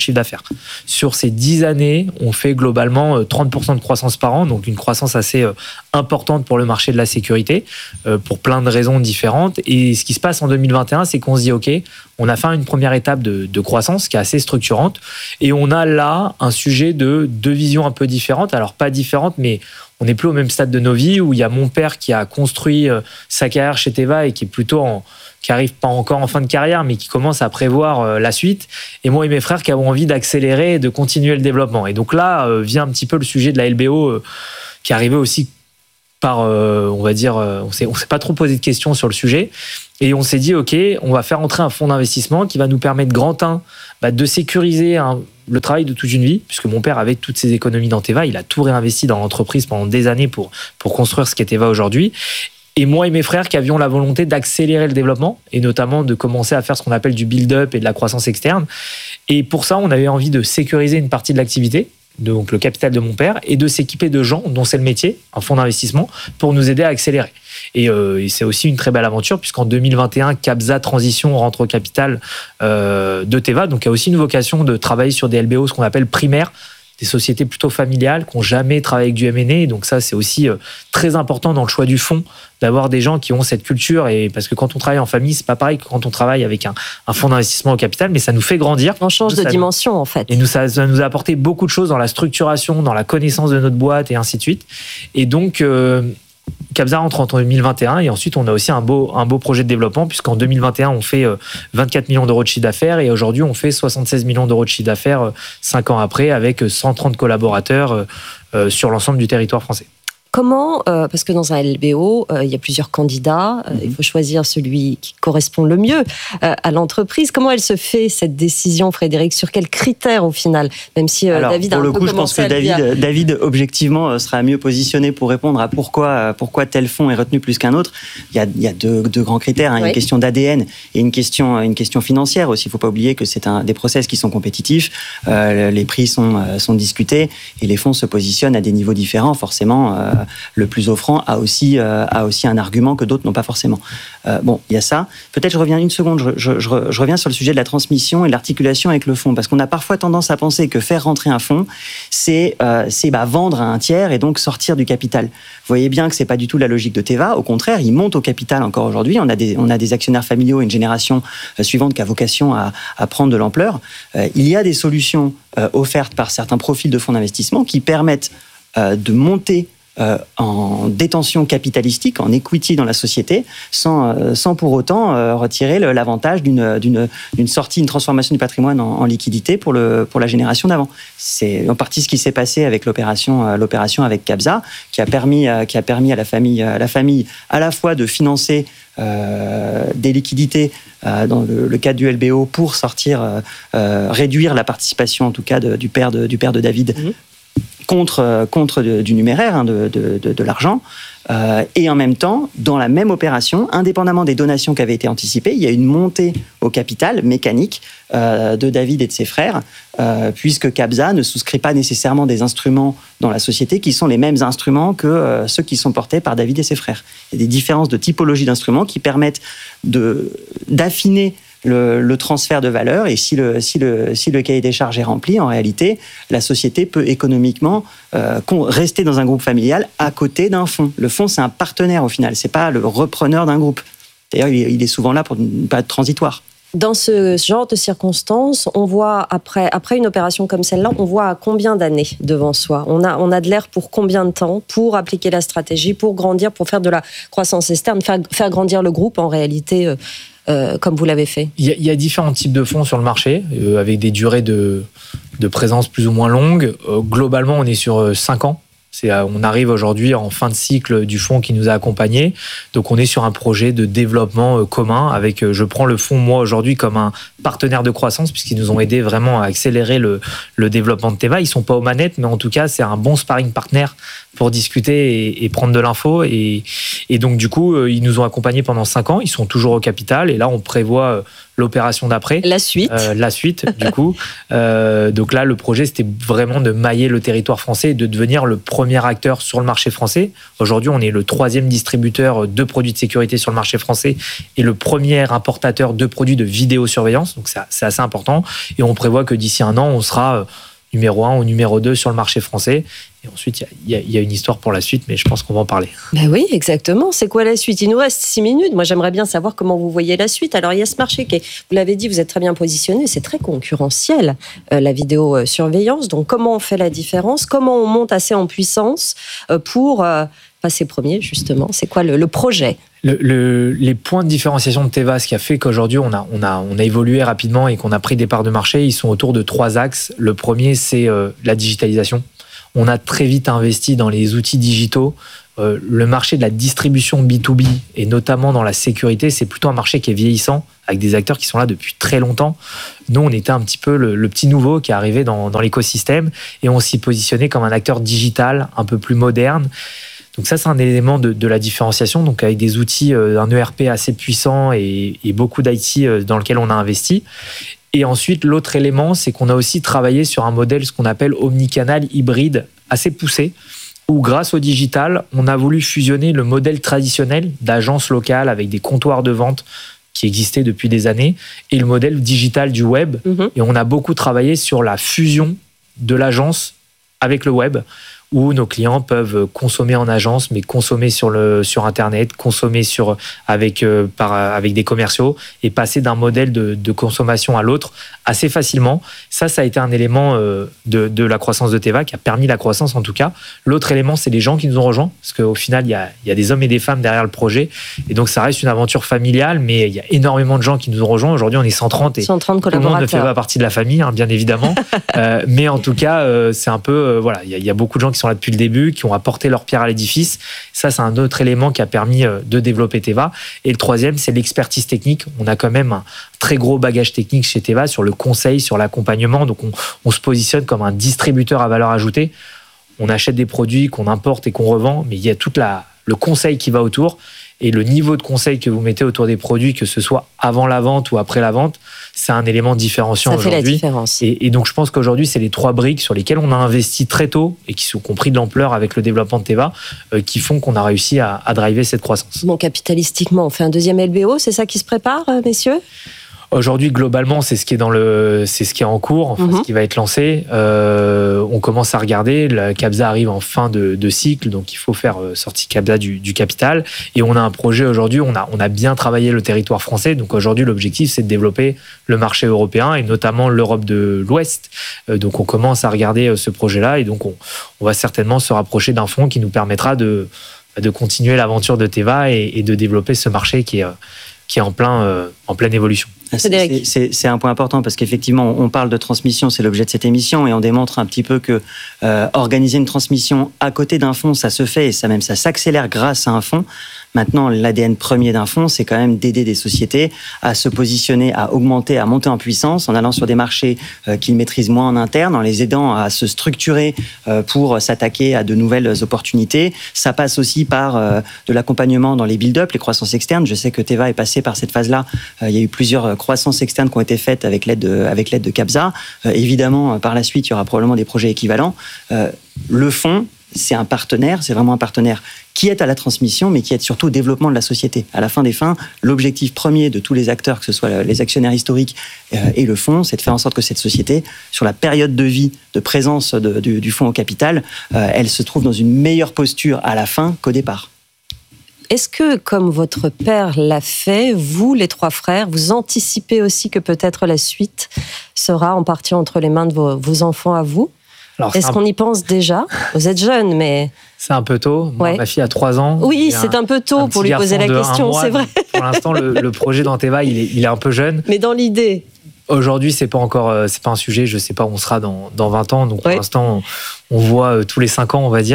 F: Sur ces dix années, on fait globalement trente pour cent de croissance par an, donc une croissance assez importante pour le marché de la sécurité, pour plein de raisons différentes. Et ce qui se passe en deux mille vingt et un, c'est qu'on se dit, OK, on a fait une première étape de, de croissance qui est assez structurante, et on a là un sujet de deux visions un peu différentes. Alors pas différentes, mais on n'est plus au même stade de nos vies, où il y a mon père qui a construit sa carrière chez Teva et qui est plutôt en, qui arrive pas encore en fin de carrière, mais qui commence à prévoir la suite. Et moi et mes frères qui avons envie d'accélérer et de continuer le développement. Et donc là vient un petit peu le sujet de la L B O qui est arrivé aussi par, on va dire, on s'est, on s'est pas trop posé de questions sur le sujet. Et on s'est dit, OK, on va faire entrer un fonds d'investissement qui va nous permettre, grand un, bah, de sécuriser un, le travail de toute une vie, puisque mon père, avec toutes ses économies dans Teva, il a tout réinvesti dans l'entreprise pendant des années pour, pour construire ce qu'est Teva aujourd'hui. Et moi et mes frères qui avions la volonté d'accélérer le développement, et notamment de commencer à faire ce qu'on appelle du build-up et de la croissance externe. Et pour ça, on avait envie de sécuriser une partie de l'activité, donc le capital de mon père, et de s'équiper de gens dont c'est le métier, un fonds d'investissement, pour nous aider à accélérer. Et, euh, et c'est aussi une très belle aventure, puisqu'en deux mille vingt et un, Cabza Transition rentre au capital euh, de Teva, donc il y a aussi une vocation de travailler sur des L B O, ce qu'on appelle primaires, des sociétés plutôt familiales qui n'ont jamais travaillé avec du M and A. Donc ça, c'est aussi euh, très important dans le choix du fonds, d'avoir des gens qui ont cette culture. Et parce que quand on travaille en famille, c'est pas pareil que quand on travaille avec un, un fonds d'investissement au capital, mais ça nous fait grandir.
B: On change de
F: ça,
B: dimension, en fait.
F: Et nous, ça, ça nous a apporté beaucoup de choses dans la structuration, dans la connaissance de notre boîte et ainsi de suite. Et donc, euh, Cabza rentre en deux mille vingt et un, et ensuite on a aussi un beau, un beau projet de développement, puisqu'en deux mille vingt et un on fait vingt-quatre millions d'euros de chiffre d'affaires, et aujourd'hui on fait soixante-seize millions d'euros de chiffre d'affaires cinq ans après, avec cent trente collaborateurs euh, sur l'ensemble du territoire français.
B: Comment, euh, parce que dans un L B O, euh, il y a plusieurs candidats, euh, il faut choisir celui qui correspond le mieux euh, à l'entreprise. Comment elle se fait, cette décision, Frédéric? Sur quels critères, au final? Même si euh,
G: Alors,
B: David a
G: pour
B: un
G: le
B: peu
G: coup, je pense que David,
B: à...
G: David, objectivement, sera mieux positionné pour répondre à pourquoi, pourquoi tel fonds est retenu plus qu'un autre. Il y a, il y a deux, deux grands critères, hein. Oui. Une question d'A D N et une question, une question financière aussi. Il ne faut pas oublier que c'est un, des process qui sont compétitifs, euh, les prix sont, sont discutés, et les fonds se positionnent à des niveaux différents. Forcément, euh, le plus offrant a aussi, euh, a aussi un argument que d'autres n'ont pas forcément. Euh, bon, il y a ça. Peut-être je reviens une seconde, je, je, je, je reviens sur le sujet de la transmission et de l'articulation avec le fonds, parce qu'on a parfois tendance à penser que faire rentrer un fonds, c'est, euh, c'est bah, vendre à un tiers et donc sortir du capital. Vous voyez bien que c'est pas du tout la logique de Teva. Au contraire, il monte au capital encore aujourd'hui. On a des, on a des actionnaires familiaux et une génération euh, suivante qui a vocation à, à prendre de l'ampleur. Euh, il y a des solutions euh, offertes par certains profils de fonds d'investissement qui permettent euh, de monter Euh, en détention capitalistique, en equity dans la société, sans, euh, sans pour autant euh, retirer le, l'avantage d'une, d'une, d'une sortie, une transformation du patrimoine en, en liquidité pour, le, pour la génération d'avant. C'est en partie ce qui s'est passé avec l'opération, euh, l'opération avec Cabza, qui a permis, euh, qui a permis à la famille, à la famille à la fois de financer euh, des liquidités euh, dans le, le cadre du L B O pour sortir, euh, euh, réduire la participation en tout cas de, du, père de, du père de David. Mmh. contre, contre de, du numéraire, hein, de, de, de, de l'argent. Euh, et en même temps, dans la même opération, indépendamment des donations qui avaient été anticipées, il y a une montée au capital mécanique euh, de David et de ses frères, euh, puisque Cabza ne souscrit pas nécessairement des instruments dans la société qui sont les mêmes instruments que euh, ceux qui sont portés par David et ses frères. Il y a des différences de typologie d'instruments qui permettent de, d'affiner Le, le transfert de valeur, et si le, si, le, si le cahier des charges est rempli, en réalité, la société peut économiquement euh, rester dans un groupe familial à côté d'un fonds. Le fonds, c'est un partenaire au final, c'est pas le repreneur d'un groupe. D'ailleurs, il est, il est souvent là pour ne pas être transitoire.
B: Dans ce genre de circonstances, on voit, après, après une opération comme celle-là, on voit à combien d'années devant soi. On a, on a de l'air pour combien de temps pour appliquer la stratégie, pour grandir, pour faire de la croissance externe, faire, faire grandir le groupe en réalité euh, Euh, comme vous l'avez fait?
F: Il y, a, il y a différents types de fonds sur le marché, euh, avec des durées de, de présence plus ou moins longues. Euh, globalement, on est sur cinq ans. C'est, euh, on arrive aujourd'hui en fin de cycle du fonds qui nous a accompagnés. Donc, on est sur un projet de développement euh, commun. Avec, euh, je prends le fonds, moi, aujourd'hui, comme un partenaire de croissance, puisqu'ils nous ont aidés vraiment à accélérer le, le développement de Teva. Ils ne sont pas aux manettes, mais en tout cas, c'est un bon sparring partner pour discuter et, et prendre de l'info. Et, et donc, du coup, euh, ils nous ont accompagnés pendant cinq ans. Ils sont toujours au capital. Et là, on prévoit l'opération d'après.
B: La suite.
F: Euh, la suite, du coup. Euh, donc là, le projet, c'était vraiment de mailler le territoire français et de devenir le premier acteur sur le marché français. Aujourd'hui, on est le troisième distributeur de produits de sécurité sur le marché français et le premier importateur de produits de vidéosurveillance. Donc, c'est, c'est assez important. Et on prévoit que d'ici un an, on sera euh, numéro un ou numéro deux sur le marché français. Et ensuite, il y, y, y a une histoire pour la suite, mais je pense qu'on va en parler.
B: Ben oui, exactement. C'est quoi la suite ? Il nous reste six minutes. Moi, j'aimerais bien savoir comment vous voyez la suite. Alors, il y a ce marché qui est, vous l'avez dit, vous êtes très bien positionné. C'est très concurrentiel, euh, la vidéosurveillance. Donc, comment on fait la différence ? Comment on monte assez en puissance euh, pour euh, passer premier, justement ? C'est quoi le, le projet ?
F: Le, le, les points de différenciation de Teva, ce qui a fait qu'aujourd'hui on a, on, a, on a évolué rapidement et qu'on a pris des parts de marché, ils sont autour de trois axes. Le premier, c'est euh, la digitalisation. On a très vite investi dans les outils digitaux. Euh, le marché de la distribution B deux B, et notamment dans la sécurité, c'est plutôt un marché qui est vieillissant, avec des acteurs qui sont là depuis très longtemps. Nous, on était un petit peu le, le petit nouveau qui est arrivé dans, dans l'écosystème, et on s'y positionnait comme un acteur digital, un peu plus moderne. Donc ça, c'est un élément de, de la différenciation, donc avec des outils, euh, un E R P assez puissant et, et beaucoup d'I T euh, dans lequel on a investi. Et ensuite, l'autre élément, c'est qu'on a aussi travaillé sur un modèle, ce qu'on appelle omnicanal hybride, assez poussé, où grâce au digital, on a voulu fusionner le modèle traditionnel d'agence locale avec des comptoirs de vente qui existaient depuis des années, et le modèle digital du web. Mmh. Et on a beaucoup travaillé sur la fusion de l'agence avec le web, où nos clients peuvent consommer en agence, mais consommer sur, le, sur Internet, consommer sur, avec, euh, par, avec des commerciaux et passer d'un modèle de, de consommation à l'autre assez facilement. Ça, ça a été un élément euh, de, de la croissance de Teva, qui a permis la croissance en tout cas. L'autre élément, c'est les gens qui nous ont rejoints, parce qu'au final, il y a, il y a des hommes et des femmes derrière le projet. Et donc, ça reste une aventure familiale, mais il y a énormément de gens qui nous ont rejoints. Aujourd'hui, on est cent trente et
B: cent trente
F: tout le monde ne fait pas partie de la famille, hein, bien évidemment. euh, mais en tout cas, euh, c'est un peu... Euh, voilà, il y, a, il y a beaucoup de gens qui sont là depuis le début, qui ont apporté leur pierre à l'édifice. Ça, c'est un autre élément qui a permis de développer Teva. Et le troisième, c'est l'expertise technique. On a quand même un très gros bagage technique chez Teva sur le conseil, sur l'accompagnement. Donc, on, on se positionne comme un distributeur à valeur ajoutée. On achète des produits qu'on importe et qu'on revend, mais il y a tout la, le conseil qui va autour. Et le niveau de conseil que vous mettez autour des produits, que ce soit avant la vente ou après la vente, c'est un élément différenciant aujourd'hui.
B: Ça fait la différence.
F: Et, et donc, je pense qu'aujourd'hui, c'est les trois briques sur lesquelles on a investi très tôt et qui sont compris de l'ampleur avec le développement de Teva, euh, qui font qu'on a réussi à, à driver cette croissance.
B: Bon, capitalistiquement, on fait un deuxième L B O, c'est ça qui se prépare, messieurs ?
F: Aujourd'hui, globalement, c'est ce qui est dans le, c'est ce qui est en cours, enfin, mm-hmm. ce qui va être lancé. Euh, on commence à regarder. La Capsa arrive en fin de, de cycle, donc il faut faire sortir Capsa du, du capital. Et on a un projet aujourd'hui. On a, on a bien travaillé le territoire français. Donc aujourd'hui, l'objectif, c'est de développer le marché européen et notamment l'Europe de l'Ouest. Euh, donc on commence à regarder ce projet-là et donc on, on va certainement se rapprocher d'un fonds qui nous permettra de, de continuer l'aventure de Teva et, et de développer ce marché qui est qui est en plein, euh, en pleine évolution.
G: C'est, c'est, c'est un point important parce qu'effectivement, on parle de transmission, c'est l'objet de cette émission, et on démontre un petit peu que euh, organiser une transmission à côté d'un fonds, ça se fait et ça même ça s'accélère grâce à un fonds. Maintenant, l'A D N premier d'un fonds, c'est quand même d'aider des sociétés à se positionner, à augmenter, à monter en puissance en allant sur des marchés euh, qu'ils maîtrisent moins en interne, en les aidant à se structurer euh, pour s'attaquer à de nouvelles opportunités. Ça passe aussi par euh, de l'accompagnement dans les build-up, les croissances externes. Je sais que Teva est passé par cette phase-là. Euh, il y a eu plusieurs croissances externes qui ont été faites avec l'aide de, avec l'aide de Capsa. Euh, évidemment, par la suite, il y aura probablement des projets équivalents. Euh, le fonds, c'est un partenaire, c'est vraiment un partenaire qui aide à la transmission, mais qui aide surtout au développement de la société. À la fin des fins, l'objectif premier de tous les acteurs, que ce soit les actionnaires historiques et le fonds, c'est de faire en sorte que cette société, sur la période de vie de présence de, du, du fonds au capital, elle se trouve dans une meilleure posture à la fin qu'au départ.
B: Est-ce que, comme votre père l'a fait, vous, les trois frères, vous anticipez aussi que peut-être la suite sera en partie entre les mains de vos, vos enfants à vous ? Alors, Est-ce un... qu'on y pense déjà ? Vous êtes jeune, mais...
F: C'est un peu tôt. Moi,
B: ouais.
F: Ma fille a trois ans.
B: Oui, c'est un, un peu tôt un pour lui poser la question, mois, c'est vrai.
F: Pour l'instant, le, le projet dans Teva, il est, il est un peu jeune.
B: Mais dans l'idée...
F: Aujourd'hui, c'est pas encore, c'est pas un sujet. Je sais pas où on sera dans, dans vingt ans. Donc, pour ouais. l'instant, on, on voit tous les cinq ans, on va dire.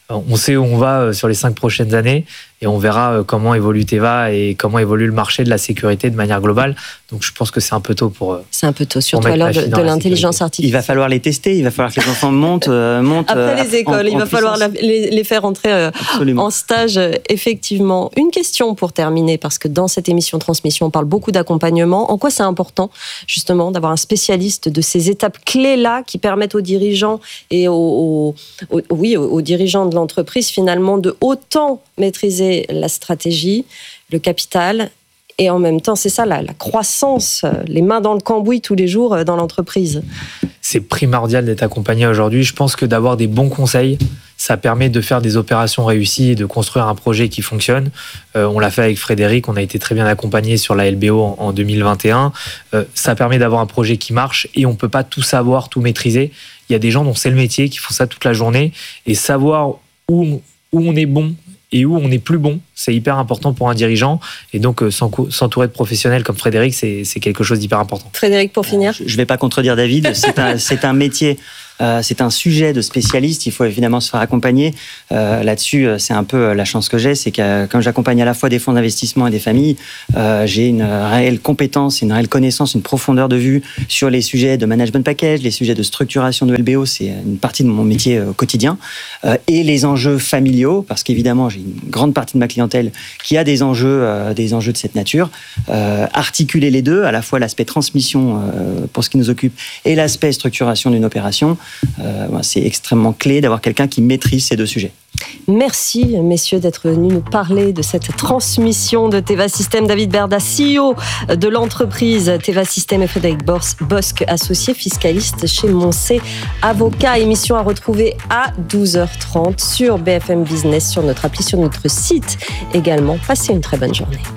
F: On sait où on va sur les cinq prochaines années et on verra comment évolue Teva et comment évolue le marché de la sécurité de manière globale. Donc je pense que c'est un peu tôt pour.
B: C'est un peu tôt, surtout à l'heure de, de l'intelligence artificielle.
G: Il va falloir les tester, il va falloir que les enfants montent, euh, montent
B: après les écoles,
G: en,
B: il va
G: en
B: falloir la, les, les faire entrer euh, en stage. Effectivement, une question pour terminer, parce que dans cette émission Transmission, on parle beaucoup d'accompagnement. En quoi c'est important justement d'avoir un spécialiste de ces étapes clés-là qui permettent aux dirigeants et aux, aux, aux oui, aux, aux dirigeants de l'entreprise finalement de autant maîtriser la stratégie, le capital et en même temps, c'est ça la, la croissance, les mains dans le cambouis tous les jours dans l'entreprise.
F: C'est primordial d'être accompagné aujourd'hui. Je pense que d'avoir des bons conseils, ça permet de faire des opérations réussies et de construire un projet qui fonctionne. Euh, on l'a fait avec Frédéric, on a été très bien accompagné sur la L B O en, en deux mille vingt et un. Euh, ça permet d'avoir un projet qui marche et on ne peut pas tout savoir, tout maîtriser. Il y a des gens dont c'est le métier, qui font ça toute la journée et savoir où, où on est bon et où on n'est plus bon, c'est hyper important pour un dirigeant. Et donc, euh, s'entourer de professionnels comme Frédéric, c'est, c'est quelque chose d'hyper important.
B: Frédéric, pour finir.
G: Je ne vais pas contredire David, c'est un, c'est un métier, euh, c'est un sujet de spécialiste, il faut évidemment se faire accompagner. Euh, là-dessus, c'est un peu la chance que j'ai, c'est que quand j'accompagne à la fois des fonds d'investissement et des familles, euh, j'ai une réelle compétence, une réelle connaissance, une profondeur de vue sur les sujets de management package, les sujets de structuration de L B O, c'est une partie de mon métier euh, quotidien, euh, et les enjeux familiaux, parce qu'évidemment, j'ai une grande partie de ma clientèle qui a des enjeux, euh, des enjeux de cette nature. Euh, articuler les deux, à la fois l'aspect transmission euh, pour ce qui nous occupe et l'aspect structuration d'une opération, euh, c'est extrêmement clé d'avoir quelqu'un qui maîtrise ces deux sujets.
B: Merci, messieurs, d'être venus nous parler de cette transmission de Teva System. David Berda, C E O de l'entreprise Teva System, et Frédéric Bosc, associé fiscaliste chez Moncé Avocat. Émission à retrouver à douze heures trente sur B F M Business, sur notre appli, sur notre site également. Passez une très bonne journée.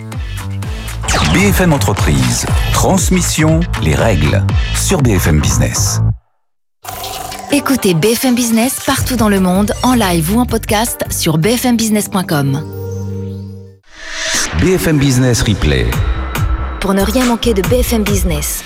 D: B F M Entreprise, transmission, les règles, sur B F M Business.
E: Écoutez B F M Business partout dans le monde, en live ou en podcast sur b f m business point com.
D: B F M Business Replay.
E: Pour ne rien manquer de B F M Business.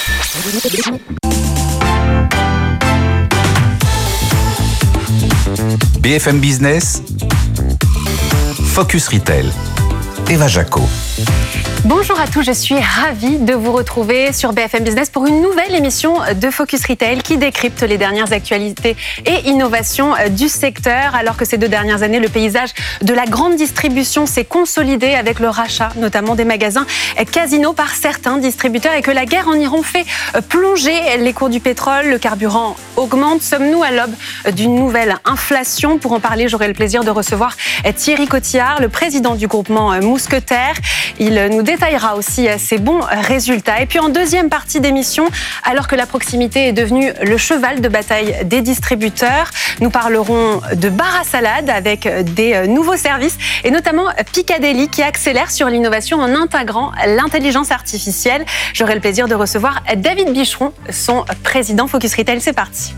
D: B F M Business, Focus Retail, Eva Jaco.
H: Bonjour à tous, je suis ravie de vous retrouver sur B F M Business pour une nouvelle émission de Focus Retail qui décrypte les dernières actualités et innovations du secteur. Alors que ces deux dernières années, le paysage de la grande distribution s'est consolidé avec le rachat notamment des magasins Casino par certains distributeurs et que la guerre en Iran fait plonger les cours du pétrole, le carburant augmente. Sommes-nous à l'aube d'une nouvelle inflation? Pour en parler, j'aurai le plaisir de recevoir Thierry Cotillard, le président du groupement Mousquetaire. Il nous détaillera aussi ses bons résultats. Et puis en deuxième partie d'émission, alors que la proximité est devenue le cheval de bataille des distributeurs, nous parlerons de bar à salade avec des nouveaux services et notamment Picadeli qui accélère sur l'innovation en intégrant l'intelligence artificielle. J'aurai le plaisir de recevoir David Bicheron, son président. Focus Retail, c'est parti.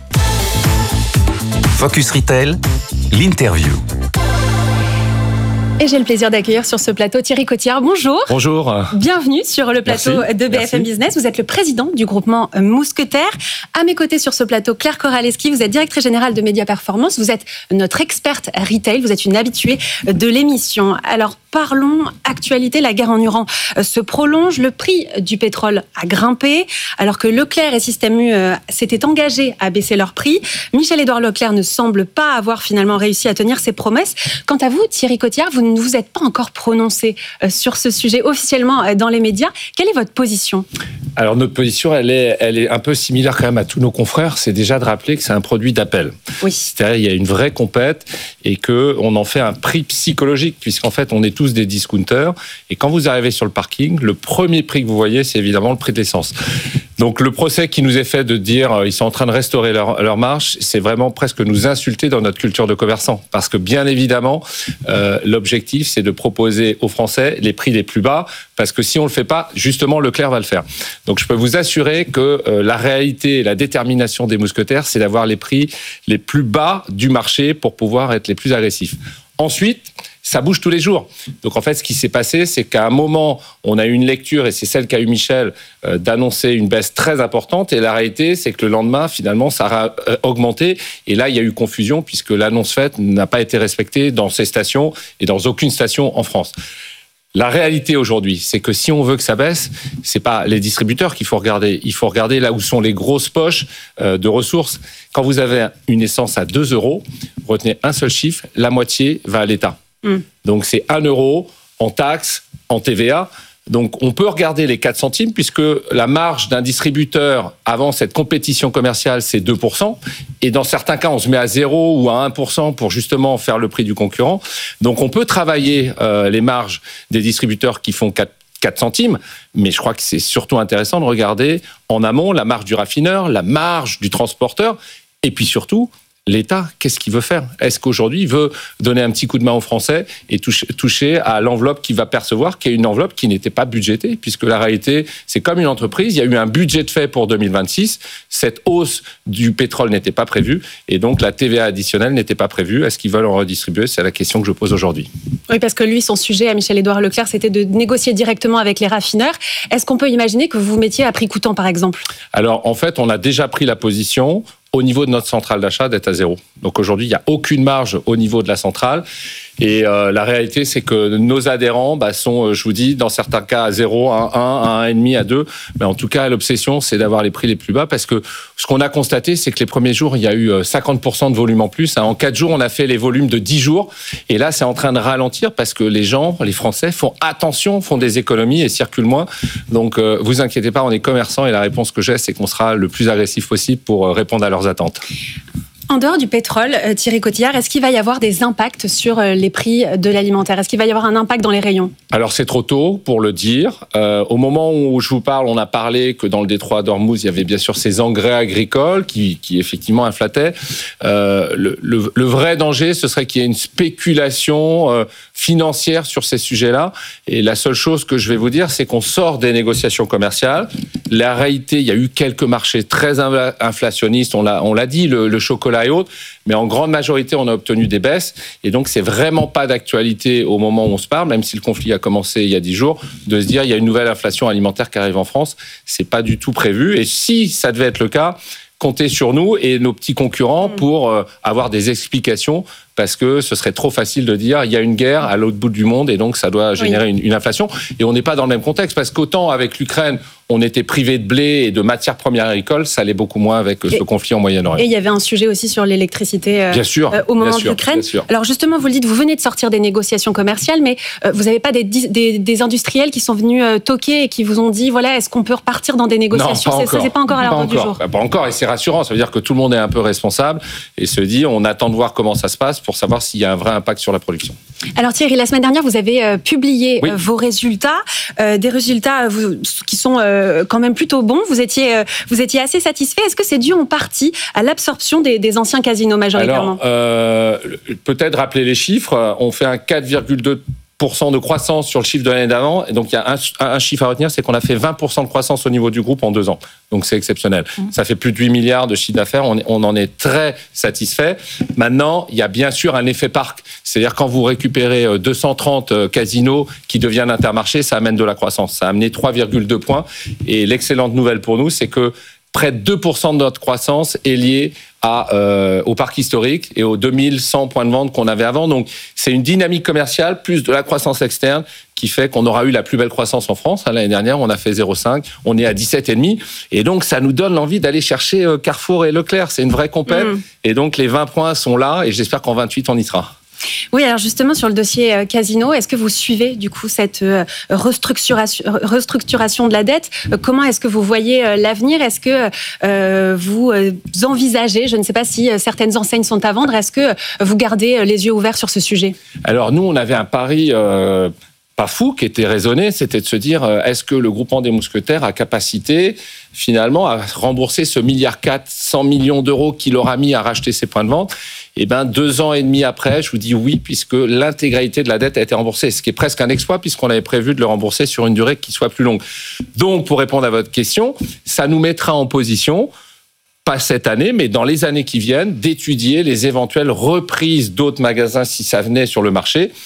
D: Focus Retail, l'interview.
H: Et j'ai le plaisir d'accueillir sur ce plateau Thierry Cotillard. Bonjour.
I: Bonjour.
H: Bienvenue sur le plateau
I: Merci.
H: de B F M
I: Merci.
H: Business. Vous êtes le président du groupement Mousquetaire. À mes côtés sur ce plateau, Claire Koraleski, vous êtes directrice générale de Média Performance. Vous êtes notre experte retail. Vous êtes une habituée de l'émission. Alors, parlons actualité. La guerre en Iran se prolonge. Le prix du pétrole a grimpé. Alors que Leclerc et Système U s'étaient engagés à baisser leur prix, Michel-Édouard Leclerc ne semble pas avoir finalement réussi à tenir ses promesses. Quant à vous, Thierry Cotillard, vous ne vous êtes pas encore prononcé sur ce sujet officiellement dans les médias. Quelle est votre position ?
I: Alors notre position, elle est, elle est un peu similaire quand même à tous nos confrères. C'est déjà de rappeler que c'est un produit d'appel.
H: Oui.
I: C'est-à-dire il y a une vraie compète et que on en fait un prix psychologique puisqu'en fait on est tous des discounters. Et quand vous arrivez sur le parking, le premier prix que vous voyez, c'est évidemment le prix de l'essence. Donc le procès qui nous est fait de dire euh, ils sont en train de restaurer leur, leur marge, c'est vraiment presque nous insulter dans notre culture de commerçant. Parce que bien évidemment, euh, l'objectif, c'est de proposer aux Français les prix les plus bas. Parce que si on le fait pas, justement, Leclerc va le faire. Donc je peux vous assurer que euh, la réalité et la détermination des mousquetaires, c'est d'avoir les prix les plus bas du marché pour pouvoir être les plus agressifs. Ensuite, ça bouge tous les jours. Donc en fait, ce qui s'est passé, c'est qu'à un moment, on a eu une lecture, et c'est celle qu'a eu Michel, euh, d'annoncer une baisse très importante. Et la réalité, c'est que le lendemain, finalement, ça a euh, augmenté. Et là, il y a eu confusion puisque l'annonce faite n'a pas été respectée dans ces stations et dans aucune station en France. La réalité aujourd'hui, c'est que si on veut que ça baisse, c'est pas les distributeurs qu'il faut regarder. Il faut regarder là où sont les grosses poches euh, de ressources. Quand vous avez une essence à deux euros, retenez un seul chiffre, la moitié va à l'État. Mm. Donc c'est un euro en taxes, en T V A. Donc on peut regarder les quatre centimes puisque la marge d'un distributeur avant cette compétition commerciale, c'est deux pour cent. Et dans certains cas, on se met à zéro ou à un pour cent pour justement faire le prix du concurrent. Donc on peut travailler euh, les marges des distributeurs qui font quatre centimes, mais je crois que c'est surtout intéressant de regarder en amont la marge du raffineur, la marge du transporteur, et puis surtout, l'État, qu'est-ce qu'il veut faire ? Est-ce qu'aujourd'hui, il veut donner un petit coup de main aux Français et toucher, toucher à l'enveloppe qu'il va percevoir, qui est une enveloppe qui n'était pas budgétée, puisque la réalité, c'est comme une entreprise, il y a eu un budget de fait pour deux mille vingt-six, cette hausse du pétrole n'était pas prévue, et donc la T V A additionnelle n'était pas prévue. Est-ce qu'ils veulent en redistribuer ? C'est la question que je pose aujourd'hui.
H: Oui, parce que lui, son sujet à Michel-Édouard Leclerc, c'était de négocier directement avec les raffineurs. Est-ce qu'on peut imaginer que vous vous mettiez à prix coûtant, par exemple ?
I: Alors, en fait, on a déjà pris la position au niveau de notre centrale d'achat d'être à zéro. Donc aujourd'hui, il n'y a aucune marge au niveau de la centrale. Et euh, la réalité, c'est que nos adhérents bah, sont, je vous dis, dans certains cas à zéro, à un, à un virgule cinq, à deux. Mais en tout cas, l'obsession, c'est d'avoir les prix les plus bas parce que ce qu'on a constaté, c'est que les premiers jours, il y a eu cinquante pour cent de volume en plus. En quatre jours, on a fait les volumes de dix jours. Et là, c'est en train de ralentir parce que les gens, les Français, font attention, font des économies et circulent moins. Donc, euh, vous inquiétez pas, on est commerçants et la réponse que j'ai, c'est qu'on sera le plus agressif possible pour répondre à leurs attentes.
H: En dehors du pétrole, Thierry Cotillard, est-ce qu'il va y avoir des impacts sur les prix de l'alimentaire ? Est-ce qu'il va y avoir un impact dans les rayons ?
I: Alors c'est trop tôt pour le dire. Euh, au moment où je vous parle, on a parlé que dans le détroit d'Ormuz, il y avait bien sûr ces engrais agricoles qui, qui effectivement inflataient. Euh, le, le, le vrai danger, ce serait qu'il y ait une spéculation euh, financière sur ces sujets-là. Et la seule chose que je vais vous dire, c'est qu'on sort des négociations commerciales. La réalité, il y a eu quelques marchés très inflationnistes. On l'a, on l'a dit, le, le chocolat et autres, mais en grande majorité, on a obtenu des baisses. Et donc, c'est vraiment pas d'actualité au moment où on se parle, même si le conflit a commencé il y a dix jours, de se dire il y a une nouvelle inflation alimentaire qui arrive en France. C'est pas du tout prévu. Et si ça devait être le cas, comptez sur nous et nos petits concurrents pour euh, avoir des explications, parce que ce serait trop facile de dire il y a une guerre à l'autre bout du monde et donc ça doit générer oui. une, une inflation. Et on n'est pas dans le même contexte, parce qu'autant avec l'Ukraine, on était privé de blé et de matières premières agricoles, ça l'est beaucoup moins avec et, ce conflit en Moyen-Orient.
H: Et il y avait un sujet aussi sur l'électricité euh,
I: bien sûr,
H: euh, au moment
I: bien
H: de
I: sûr,
H: l'Ukraine. Alors justement, vous le dites, vous venez de sortir des négociations commerciales, mais euh, vous n'avez pas des, des, des industriels qui sont venus euh, toquer et qui vous ont dit, voilà, est-ce qu'on peut repartir dans des négociations ?
I: Non,
H: c'est, ça, c'est pas encore à l'ordre du jour.
I: Pas encore, et c'est rassurant. Ça veut dire que tout le monde est un peu responsable et se dit, on attend de voir comment ça se passe pour savoir s'il y a un vrai impact sur la production.
H: Alors Thierry, la semaine dernière, vous avez euh, publié
I: oui.
H: euh, vos résultats, euh, des résultats euh, vous, qui sont euh, quand même plutôt bons. Vous étiez, euh, vous étiez assez satisfait. Est-ce que c'est dû en partie à l'absorption des, des anciens casinos majoritairement ?
I: Alors, euh, peut-être rappeler les chiffres. On fait un quatre virgule deux pour cent de croissance sur le chiffre de l'année d'avant. Et donc, il y a un, un chiffre à retenir, c'est qu'on a fait vingt pour cent de croissance au niveau du groupe en deux ans. Donc, c'est exceptionnel. Mmh. Ça fait plus de huit milliards de chiffre d'affaires. On, on en est très satisfait. Maintenant, il y a bien sûr un effet parc. C'est-à-dire, quand vous récupérez deux cent trente casinos qui deviennent Intermarché, ça amène de la croissance. Ça a amené trois virgule deux points. Et l'excellente nouvelle pour nous, c'est que près de deux pour cent de notre croissance est liée à, euh, au parc historique et aux deux mille cent points de vente qu'on avait avant. Donc, c'est une dynamique commerciale plus de la croissance externe qui fait qu'on aura eu la plus belle croissance en France. L'année dernière, on a fait zéro virgule cinq, on est à dix-sept virgule cinq. Et donc, ça nous donne l'envie d'aller chercher Carrefour et Leclerc. C'est une vraie compète. Mmh. Et donc, les vingt points sont là et j'espère qu'en vingt-huit, on y sera.
H: Oui, alors justement, sur le dossier Casino, est-ce que vous suivez du coup cette restructuration, restructuration de la dette ? Comment est-ce que vous voyez l'avenir ? Est-ce que euh, vous envisagez, je ne sais pas si certaines enseignes sont à vendre, est-ce que vous gardez les yeux ouverts sur ce sujet ?
I: Alors nous, on avait un pari... Euh pas fou, qui était raisonné, c'était de se dire, est-ce que le groupement des Mousquetaires a capacité, finalement, à rembourser ce milliard quatre cents millions d'euros qu'il aura mis à racheter ses points de vente ? Eh bien, deux ans et demi après, je vous dis oui, puisque l'intégralité de la dette a été remboursée, ce qui est presque un exploit, puisqu'on avait prévu de le rembourser sur une durée qui soit plus longue. Donc, pour répondre à votre question, ça nous mettra en position, pas cette année, mais dans les années qui viennent, d'étudier les éventuelles reprises d'autres magasins si ça venait sur le marché.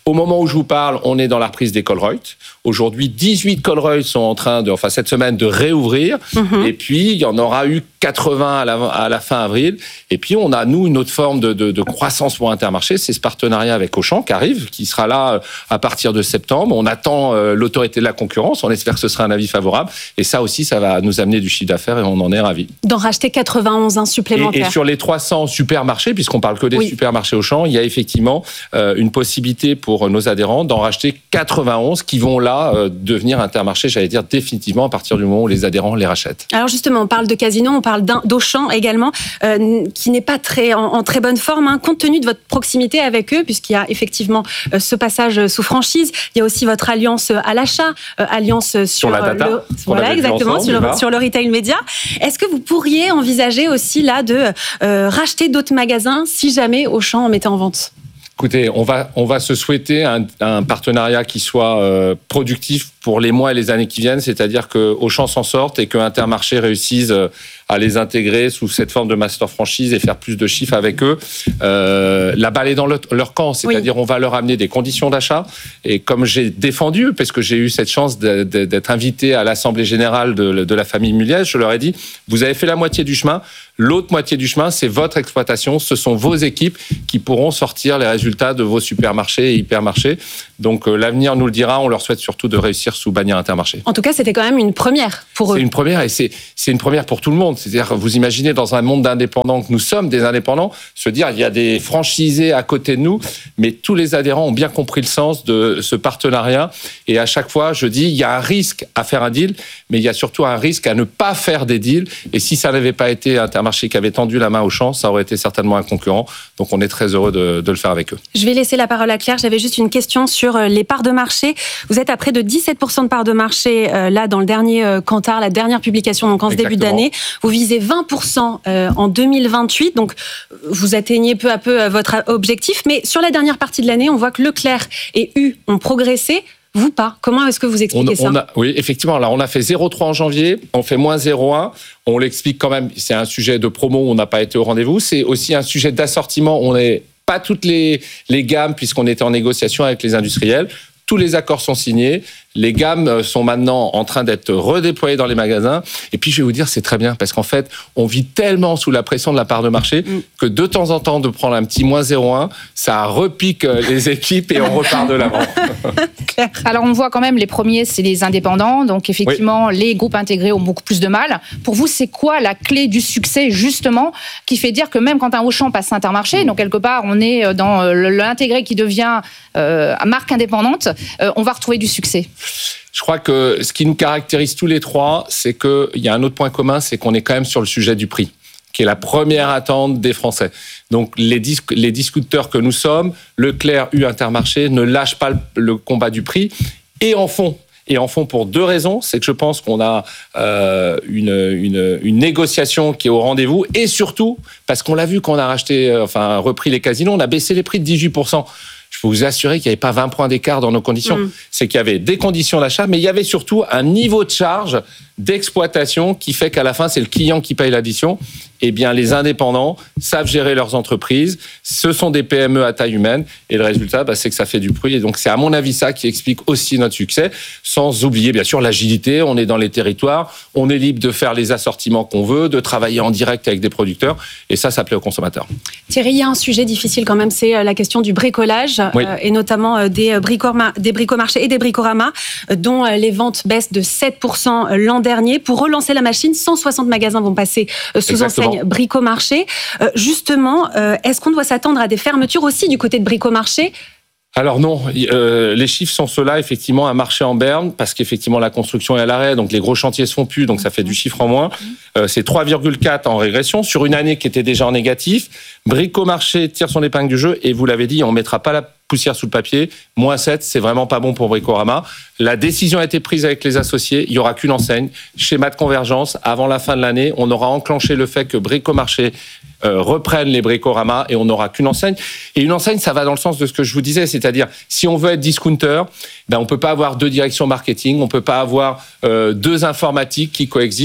I: Au moment où je vous parle, on est dans la reprise des Colruyt. Aujourd'hui, dix-huit Colruyt sont en train de, enfin cette semaine, de réouvrir. Mmh. Et puis, il y en aura eu quatre-vingts à la, à la fin avril. Et puis, on a, nous, une autre forme de, de, de croissance pour Intermarché. C'est ce partenariat avec Auchan qui arrive, qui sera là à partir de septembre. On attend euh, l'autorité de la concurrence. On espère que ce sera un avis favorable. Et ça aussi, ça va nous amener du chiffre d'affaires et on en est ravis.
H: D'en racheter quatre-vingt-onze un supplémentaires.
I: Et, et sur les trois cents supermarchés, puisqu'on parle que des oui. supermarchés Auchan, il y a effectivement euh, une possibilité pour pour nos adhérents d'en racheter quatre-vingt-onze qui vont là euh, devenir Intermarché, j'allais dire définitivement à partir du moment où les adhérents les rachètent.
H: Alors justement, on parle de Casino, on parle d'Auchan également, euh, qui n'est pas très, en, en très bonne forme, hein, compte tenu de votre proximité avec eux, puisqu'il y a effectivement euh, ce passage sous franchise. Il y a aussi votre alliance à l'achat, euh, alliance sur,
I: sur la data,
H: le, voilà exactement ensemble, sur, le, sur le retail média. Est-ce que vous pourriez envisager aussi là de euh, racheter d'autres magasins si jamais Auchan en mettait en vente ?
I: Écoutez, on va, on va se souhaiter un, un partenariat qui soit euh, productif pour les mois et les années qui viennent, c'est-à-dire que Auchan s'en sorte et que Intermarché réussisse à les intégrer sous cette forme de master franchise et faire plus de chiffres avec eux. Euh, la balle est dans le, leur camp, c'est-à-dire oui. on va leur amener des conditions d'achat. Et comme j'ai défendu, parce que j'ai eu cette chance de, de, d'être invité à l'Assemblée Générale de, de la famille Muliez, je leur ai dit, vous avez fait la moitié du chemin, l'autre moitié du chemin, c'est votre exploitation, ce sont vos équipes qui pourront sortir les résultats de vos supermarchés et hypermarchés. Donc euh, l'avenir nous le dira, on leur souhaite surtout de réussir sous bannière Intermarché.
H: En tout cas, c'était quand même une première pour eux.
I: C'est une première et c'est, c'est une première pour tout le monde. C'est-à-dire, vous imaginez dans un monde d'indépendants que nous sommes, des indépendants, se dire il y a des franchisés à côté de nous, mais tous les adhérents ont bien compris le sens de ce partenariat. Et à chaque fois, je dis, il y a un risque à faire un deal, mais il y a surtout un risque à ne pas faire des deals. Et si ça n'avait pas été Intermarché qui avait tendu la main au Auchan, ça aurait été certainement un concurrent. Donc on est très heureux de, de le faire avec eux.
H: Je vais laisser la parole à Claire. J'avais juste une question sur les parts de marché. Vous êtes à près de dix-sept pour cent de parts de marché euh, là dans le dernier euh, Kantar, la dernière publication donc en ce début d'année. Vous visez vingt pour cent euh, en deux mille vingt-huit, donc vous atteignez peu à peu euh, votre objectif. Mais sur la dernière partie de l'année, on voit que Leclerc et U ont progressé. Vous pas. Comment est-ce que vous expliquez
I: on, on
H: ça
I: a, Oui, effectivement. Alors, on a fait zéro virgule trois en janvier, on fait moins zéro virgule un. On l'explique quand même, c'est un sujet de promo où on n'a pas été au rendez-vous. C'est aussi un sujet d'assortiment. On n'est pas toutes les, les gammes puisqu'on était en négociation avec les industriels. Tous les accords sont signés. Les gammes sont maintenant en train d'être redéployées dans les magasins. Et puis, je vais vous dire, c'est très bien parce qu'en fait, on vit tellement sous la pression de la part de marché que de temps en temps, de prendre un petit moins zéro virgule un, ça repique les équipes et on repart de l'avant.
J: Alors, on voit quand même, les premiers, c'est les indépendants. Donc, effectivement, oui. les groupes intégrés ont beaucoup plus de mal. Pour vous, c'est quoi la clé du succès, justement, qui fait dire que même quand un Auchan passe Intermarché, mmh. donc quelque part, on est dans l'intégré qui devient euh, marque indépendante, euh, on va retrouver du succès.
I: Je crois que ce qui nous caractérise tous les trois, c'est qu'il y a un autre point commun, c'est qu'on est quand même sur le sujet du prix, qui est la première attente des Français. Donc les, dis- les discuteurs que nous sommes, Leclerc, U, Intermarché, ne lâchent pas le, le combat du prix et en font. Et en font pour deux raisons. C'est que je pense qu'on a euh, une, une, une négociation qui est au rendez-vous et surtout parce qu'on l'a vu quand on a racheté, euh, enfin repris les casinos, on a baissé les prix de dix-huit pour cent. Je peux vous assurer qu'il n'y avait pas vingt points d'écart dans nos conditions. Mmh. C'est qu'il y avait des conditions d'achat, mais il y avait surtout un niveau de charge d'exploitation qui fait qu'à la fin, c'est le client qui paye l'addition. Eh bien, les indépendants savent gérer leurs entreprises. Ce sont des P M E à taille humaine. Et le résultat, bah, c'est que ça fait du bruit. Et donc, c'est à mon avis ça qui explique aussi notre succès. Sans oublier, bien sûr, l'agilité. On est dans les territoires. On est libre de faire les assortiments qu'on veut, de travailler en direct avec des producteurs. Et ça, ça plaît aux consommateurs.
H: Thierry, il y a un sujet difficile quand même, c'est la question du bricolage. Oui. Euh, et notamment des, bricoma, des bricomarchés et des bricoramas, euh, dont les ventes baissent de sept pour cent l'an dernier. Pour relancer la machine, cent soixante magasins vont passer euh, sous Exactement. enseigne Bricomarché. Euh, justement, euh, est-ce qu'on doit s'attendre à des fermetures aussi du côté de Bricomarché ?
I: Alors non, euh, les chiffres sont ceux-là, effectivement, un marché en berne, parce qu'effectivement la construction est à l'arrêt, donc les gros chantiers se font plus, donc ça fait du chiffre en moins. Euh, c'est trois virgule quatre en régression, sur une année qui était déjà en négatif. Bricomarché tire son épingle du jeu, et vous l'avez dit, on ne mettra pas la poussière sous le papier. moins sept, c'est vraiment pas bon pour Bricorama. La décision a été prise avec les associés, il n'y aura qu'une enseigne. Schéma de convergence, avant la fin de l'année, on aura enclenché le fait que Bricomarché euh, reprenne les Bricorama et on n'aura qu'une enseigne. Et une enseigne, ça va dans le sens de ce que je vous disais, c'est-à-dire, si on veut être discounter, ben, on ne peut pas avoir deux directions marketing, on ne peut pas avoir euh, deux informatiques qui coexistent.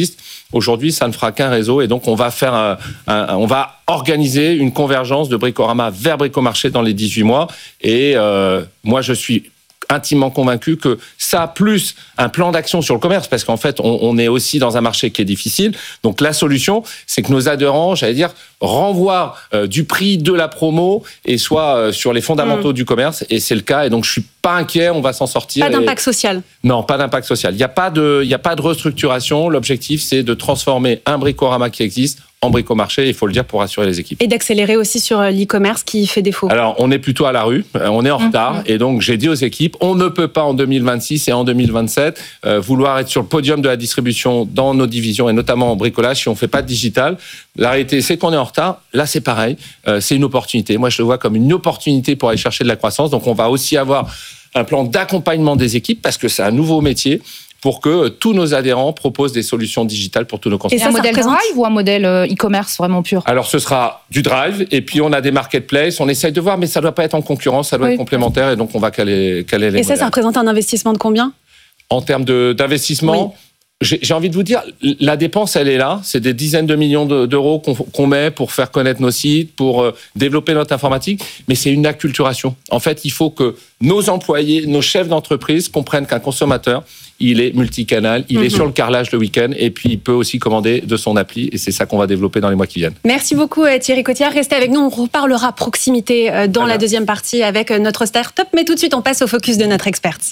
I: Aujourd'hui, ça ne fera qu'un réseau et donc on va faire un, un, on va organiser une convergence de Bricorama vers Bricomarché dans les dix-huit mois. Et euh, moi, je suis intimement convaincu que ça, plus un plan d'action sur le commerce, parce qu'en fait, on, on est aussi dans un marché qui est difficile. Donc, la solution, c'est que nos adhérents, j'allais dire, renvoient euh, du prix de la promo et soit euh, sur les fondamentaux mmh. du commerce. Et c'est le cas. Et donc, je suis pas inquiet, on va s'en sortir.
H: Pas d'impact
I: et...
H: social.
I: Non, pas d'impact social. Il n'y a pas de, il y a pas de restructuration. L'objectif, c'est de transformer un Bricorama qui existe en Bricomarché, il faut le dire, pour rassurer les équipes.
H: Et d'accélérer aussi sur l'e-commerce qui fait défaut.
I: Alors, on est plutôt à la rue, on est en mmh. retard, et donc j'ai dit aux équipes, on ne peut pas en deux mille vingt-six et en deux mille vingt-sept euh, vouloir être sur le podium de la distribution dans nos divisions, et notamment en bricolage, si on ne fait pas de digital. La réalité, c'est qu'on est en retard. Là, c'est pareil, euh, c'est une opportunité. Moi, je le vois comme une opportunité pour aller chercher de la croissance. Donc, on va aussi avoir un plan d'accompagnement des équipes, parce que c'est un nouveau métier, pour que tous nos adhérents proposent des solutions digitales pour tous nos consommateurs.
J: Et ça, un modèle représente... drive ou un modèle e-commerce vraiment pur?
I: Alors, ce sera du drive, et puis on a des marketplaces, on essaye de voir, mais ça ne doit pas être en concurrence, ça doit oui. être complémentaire, et donc on va caler, caler les
H: Et ça,
I: modèles.
H: Ça représente un investissement de combien?
I: En termes de, d'investissement, oui. J'ai, j'ai envie de vous dire, la dépense, elle est là. C'est des dizaines de millions de, d'euros qu'on, qu'on met pour faire connaître nos sites, pour euh, développer notre informatique. Mais c'est une acculturation. En fait, il faut que nos employés, nos chefs d'entreprise comprennent qu'un consommateur, il est multicanal, il mm-hmm. est sur le carrelage le week-end et puis il peut aussi commander de son appli. Et c'est ça qu'on va développer dans les mois qui viennent.
H: Merci beaucoup Thierry Cotillard. Restez avec nous. On reparlera proximité dans Très la bien. deuxième partie avec notre start-up. Mais tout de suite, on passe au focus de notre experte.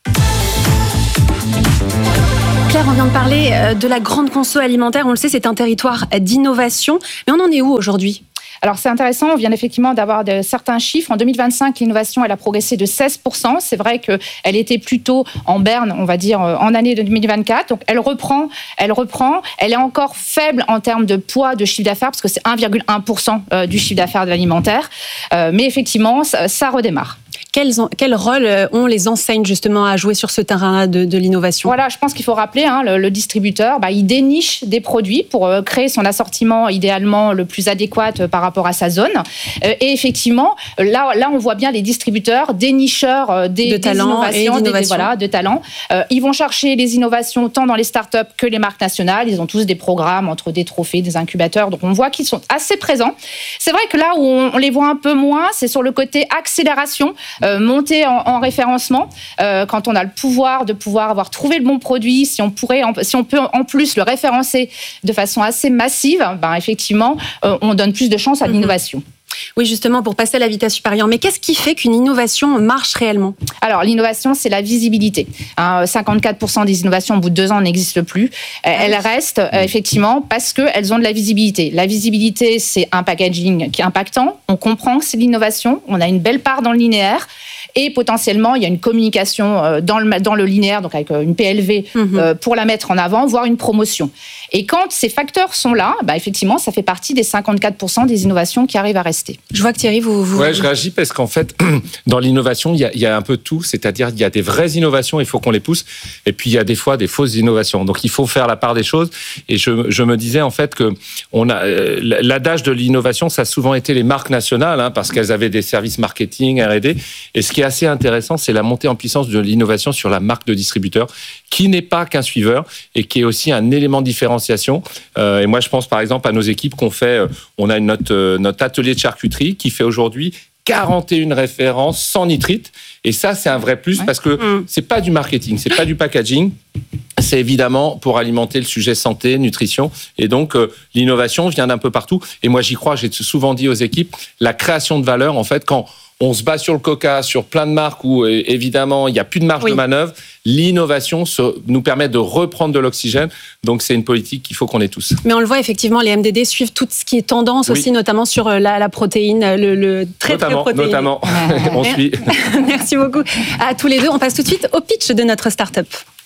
H: Claire, on vient de parler de la grande conso alimentaire. On le sait, c'est un territoire d'innovation. Mais on en est où aujourd'hui ?
J: Alors, c'est intéressant. On vient effectivement d'avoir de, certains chiffres. En deux mille vingt-cinq, l'innovation, elle a progressé de seize pour cent. C'est vrai qu'elle était plutôt en berne, on va dire, en année deux mille vingt-quatre. Donc, elle reprend, elle reprend. Elle est encore faible en termes de poids de chiffre d'affaires, parce que c'est un virgule un pour cent du chiffre d'affaires de l'alimentaire. Euh, mais effectivement, ça, ça redémarre.
H: Quels ont, quel rôle ont les enseignes justement à jouer sur ce terrain de, de l'innovation ?
J: Voilà, je pense qu'il faut rappeler, hein, le, le distributeur, bah, il déniche des produits pour euh, créer son assortiment idéalement le plus adéquat euh, par rapport à sa zone. Euh, et effectivement, là, là, on voit bien les distributeurs, dénicheurs euh, des,
H: de
J: des
H: talents
J: innovations,
H: et
J: des, des, voilà, de talents. Euh, ils vont chercher les innovations tant dans les startups que les marques nationales. Ils ont tous des programmes entre des trophées, des incubateurs. Donc on voit qu'ils sont assez présents. C'est vrai que là où on, on les voit un peu moins, c'est sur le côté accélération. Euh, monter en, en référencement, euh, quand on a le pouvoir de pouvoir avoir trouvé le bon produit, si on, pourrait, si on peut en plus le référencer de façon assez massive, ben effectivement, euh, on donne plus de chances à l'innovation.
H: Oui, justement, pour passer à la vitesse supérieure. Mais qu'est-ce qui fait qu'une innovation marche réellement ?
J: Alors, l'innovation, c'est la visibilité. Hein, cinquante-quatre pour cent des innovations, au bout de deux ans, n'existent plus. Elles restent, euh, effectivement, parce qu'elles ont de la visibilité. La visibilité, c'est un packaging qui est impactant. On comprend que c'est de l'innovation. On a une belle part dans le linéaire. Et potentiellement, il y a une communication dans le, dans le linéaire, donc avec une P L V, mmh. euh, pour la mettre en avant, voire une promotion. Et quand ces facteurs sont là, bah effectivement, ça fait partie des cinquante-quatre pour cent des innovations qui arrivent à rester.
H: Je vois que Thierry, vous... vous...
I: Ouais, je réagis parce qu'en fait, dans l'innovation, il y a, il y a un peu de tout. C'est-à-dire, il y a des vraies innovations, il faut qu'on les pousse. Et puis, il y a des fois des fausses innovations. Donc, il faut faire la part des choses. Et je, je me disais, en fait, que on a, euh, l'adage de l'innovation, ça a souvent été les marques nationales, hein, parce qu'elles avaient des services marketing, R et D. Et ce qui est assez intéressant, c'est la montée en puissance de l'innovation sur la marque de distributeur, qui n'est pas qu'un suiveur et qui est aussi un élément de différenciation. Euh, et moi, je pense par exemple à nos équipes qu'on fait. Euh, on a une, notre, euh, notre atelier de charcuterie qui fait aujourd'hui quarante et une références sans nitrite. Et ça, c'est un vrai plus ouais. parce que mmh. c'est pas du marketing, c'est pas du packaging. C'est évidemment pour alimenter le sujet santé, nutrition. Et donc, euh, l'innovation vient d'un peu partout. Et moi, j'y crois. J'ai souvent dit aux équipes, la création de valeur, en fait, quand on se bat sur le Coca, sur plein de marques où, évidemment, il n'y a plus de marge oui. de manœuvre. L'innovation se, nous permet de reprendre de l'oxygène. Donc, c'est une politique qu'il faut qu'on ait tous.
H: Mais on le voit, effectivement, les M D D suivent tout ce qui est tendance oui. aussi, notamment sur la, la protéine, le, le très,
I: notamment,
H: très protéiné.
I: Notamment, on suit.
H: Merci beaucoup à tous les deux. On passe tout de suite au pitch de notre start-up.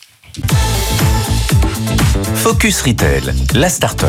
D: Focus Retail, la start-up.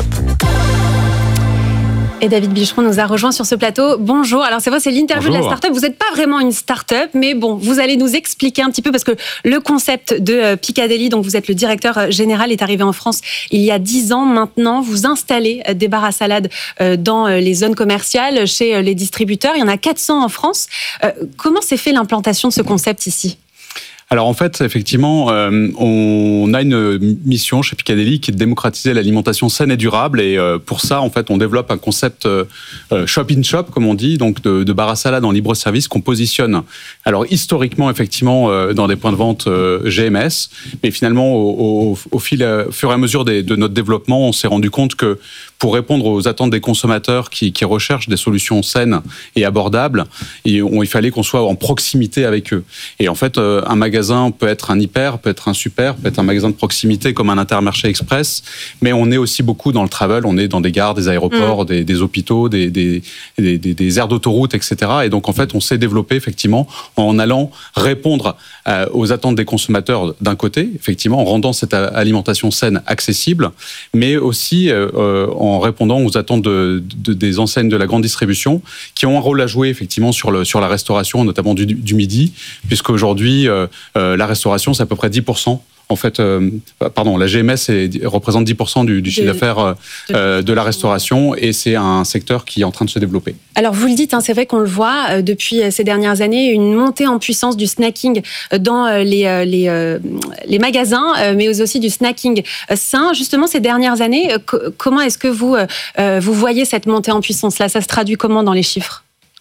H: Et David Bicheron nous a rejoint sur ce plateau. Bonjour. Alors c'est vrai, c'est l'interview Bonjour. de la start-up. Vous n'êtes pas vraiment une start-up, mais bon, vous allez nous expliquer un petit peu parce que le concept de Piccadilly, dont vous êtes le directeur général, est arrivé en France il y a dix ans maintenant. Vous installez des bars à salade dans les zones commerciales, chez les distributeurs. Il y en a quatre cents en France. Comment s'est fait l'implantation de ce concept ici ?
K: Alors en fait, effectivement, euh, on a une mission chez Picadeli qui est de démocratiser l'alimentation saine et durable. Et euh, pour ça, en fait, on développe un concept euh, shop in shop, comme on dit, donc de, de bar à salade en libre service qu'on positionne. Alors historiquement, effectivement, euh, dans des points de vente euh, G M S, mais finalement, au, au, au fil, au fur et à mesure des, de notre développement, on s'est rendu compte que pour répondre aux attentes des consommateurs qui, qui recherchent des solutions saines et abordables, et on, il fallait qu'on soit en proximité avec eux. Et en fait, euh, un magasin peut être un hyper, peut être un super, peut être un magasin de proximité comme un Intermarché Express, mais on est aussi beaucoup dans le travel, on est dans des gares, des aéroports, mmh. des, des hôpitaux, des, des, des, des, des aires d'autoroute, et cetera. Et donc, en fait, on s'est développé, effectivement, en allant répondre euh, aux attentes des consommateurs d'un côté, effectivement, en rendant cette alimentation saine accessible, mais aussi euh, euh, en répondant aux attentes de, de, des enseignes de la grande distribution qui ont un rôle à jouer effectivement sur, le, sur la restauration, notamment du, du midi, puisqu'aujourd'hui, euh, euh, la restauration, c'est à peu près dix pour cent. En fait, euh, pardon, la G M S est, représente dix pour cent du, du chiffre d'affaires euh, de la restauration et c'est un secteur qui est en train de se développer.
H: Alors vous le dites, hein, c'est vrai qu'on le voit euh, depuis ces dernières années, une montée en puissance du snacking dans euh, les, euh, les, euh, les magasins, euh, mais aussi du snacking sain. Justement, ces dernières années, euh, co- comment est-ce que vous, euh, vous voyez cette montée en puissance-là ? Ça se traduit comment dans les chiffres ?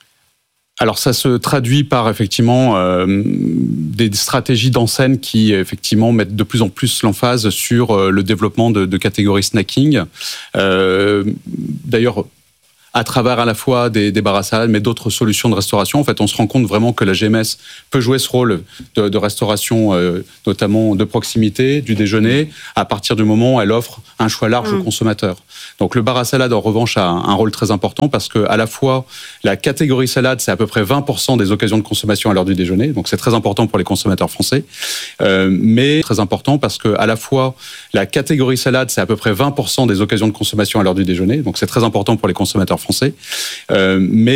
K: Alors ça se traduit par effectivement euh, des stratégies d'enseigne qui effectivement mettent de plus en plus l'emphase sur euh, le développement de, de catégories snacking. Euh, d'ailleurs, à travers à la fois des, des bars à salade, mais d'autres solutions de restauration. En fait, on se rend compte vraiment que la G M S peut jouer ce rôle de, de restauration, euh, notamment de proximité, du déjeuner, à partir du moment où elle offre un choix large mmh. aux consommateurs. Donc le bar à salade, en revanche, a un rôle très important parce que à la fois, la catégorie salade, c'est à peu près vingt pour cent des occasions de consommation à l'heure du déjeuner. Donc c'est très important pour les consommateurs français. Euh, mais très important parce que à la fois, la catégorie salade, c'est à peu près vingt pour cent des occasions de consommation à l'heure du déjeuner. Donc c'est très important pour les consommateurs français. Euh, mais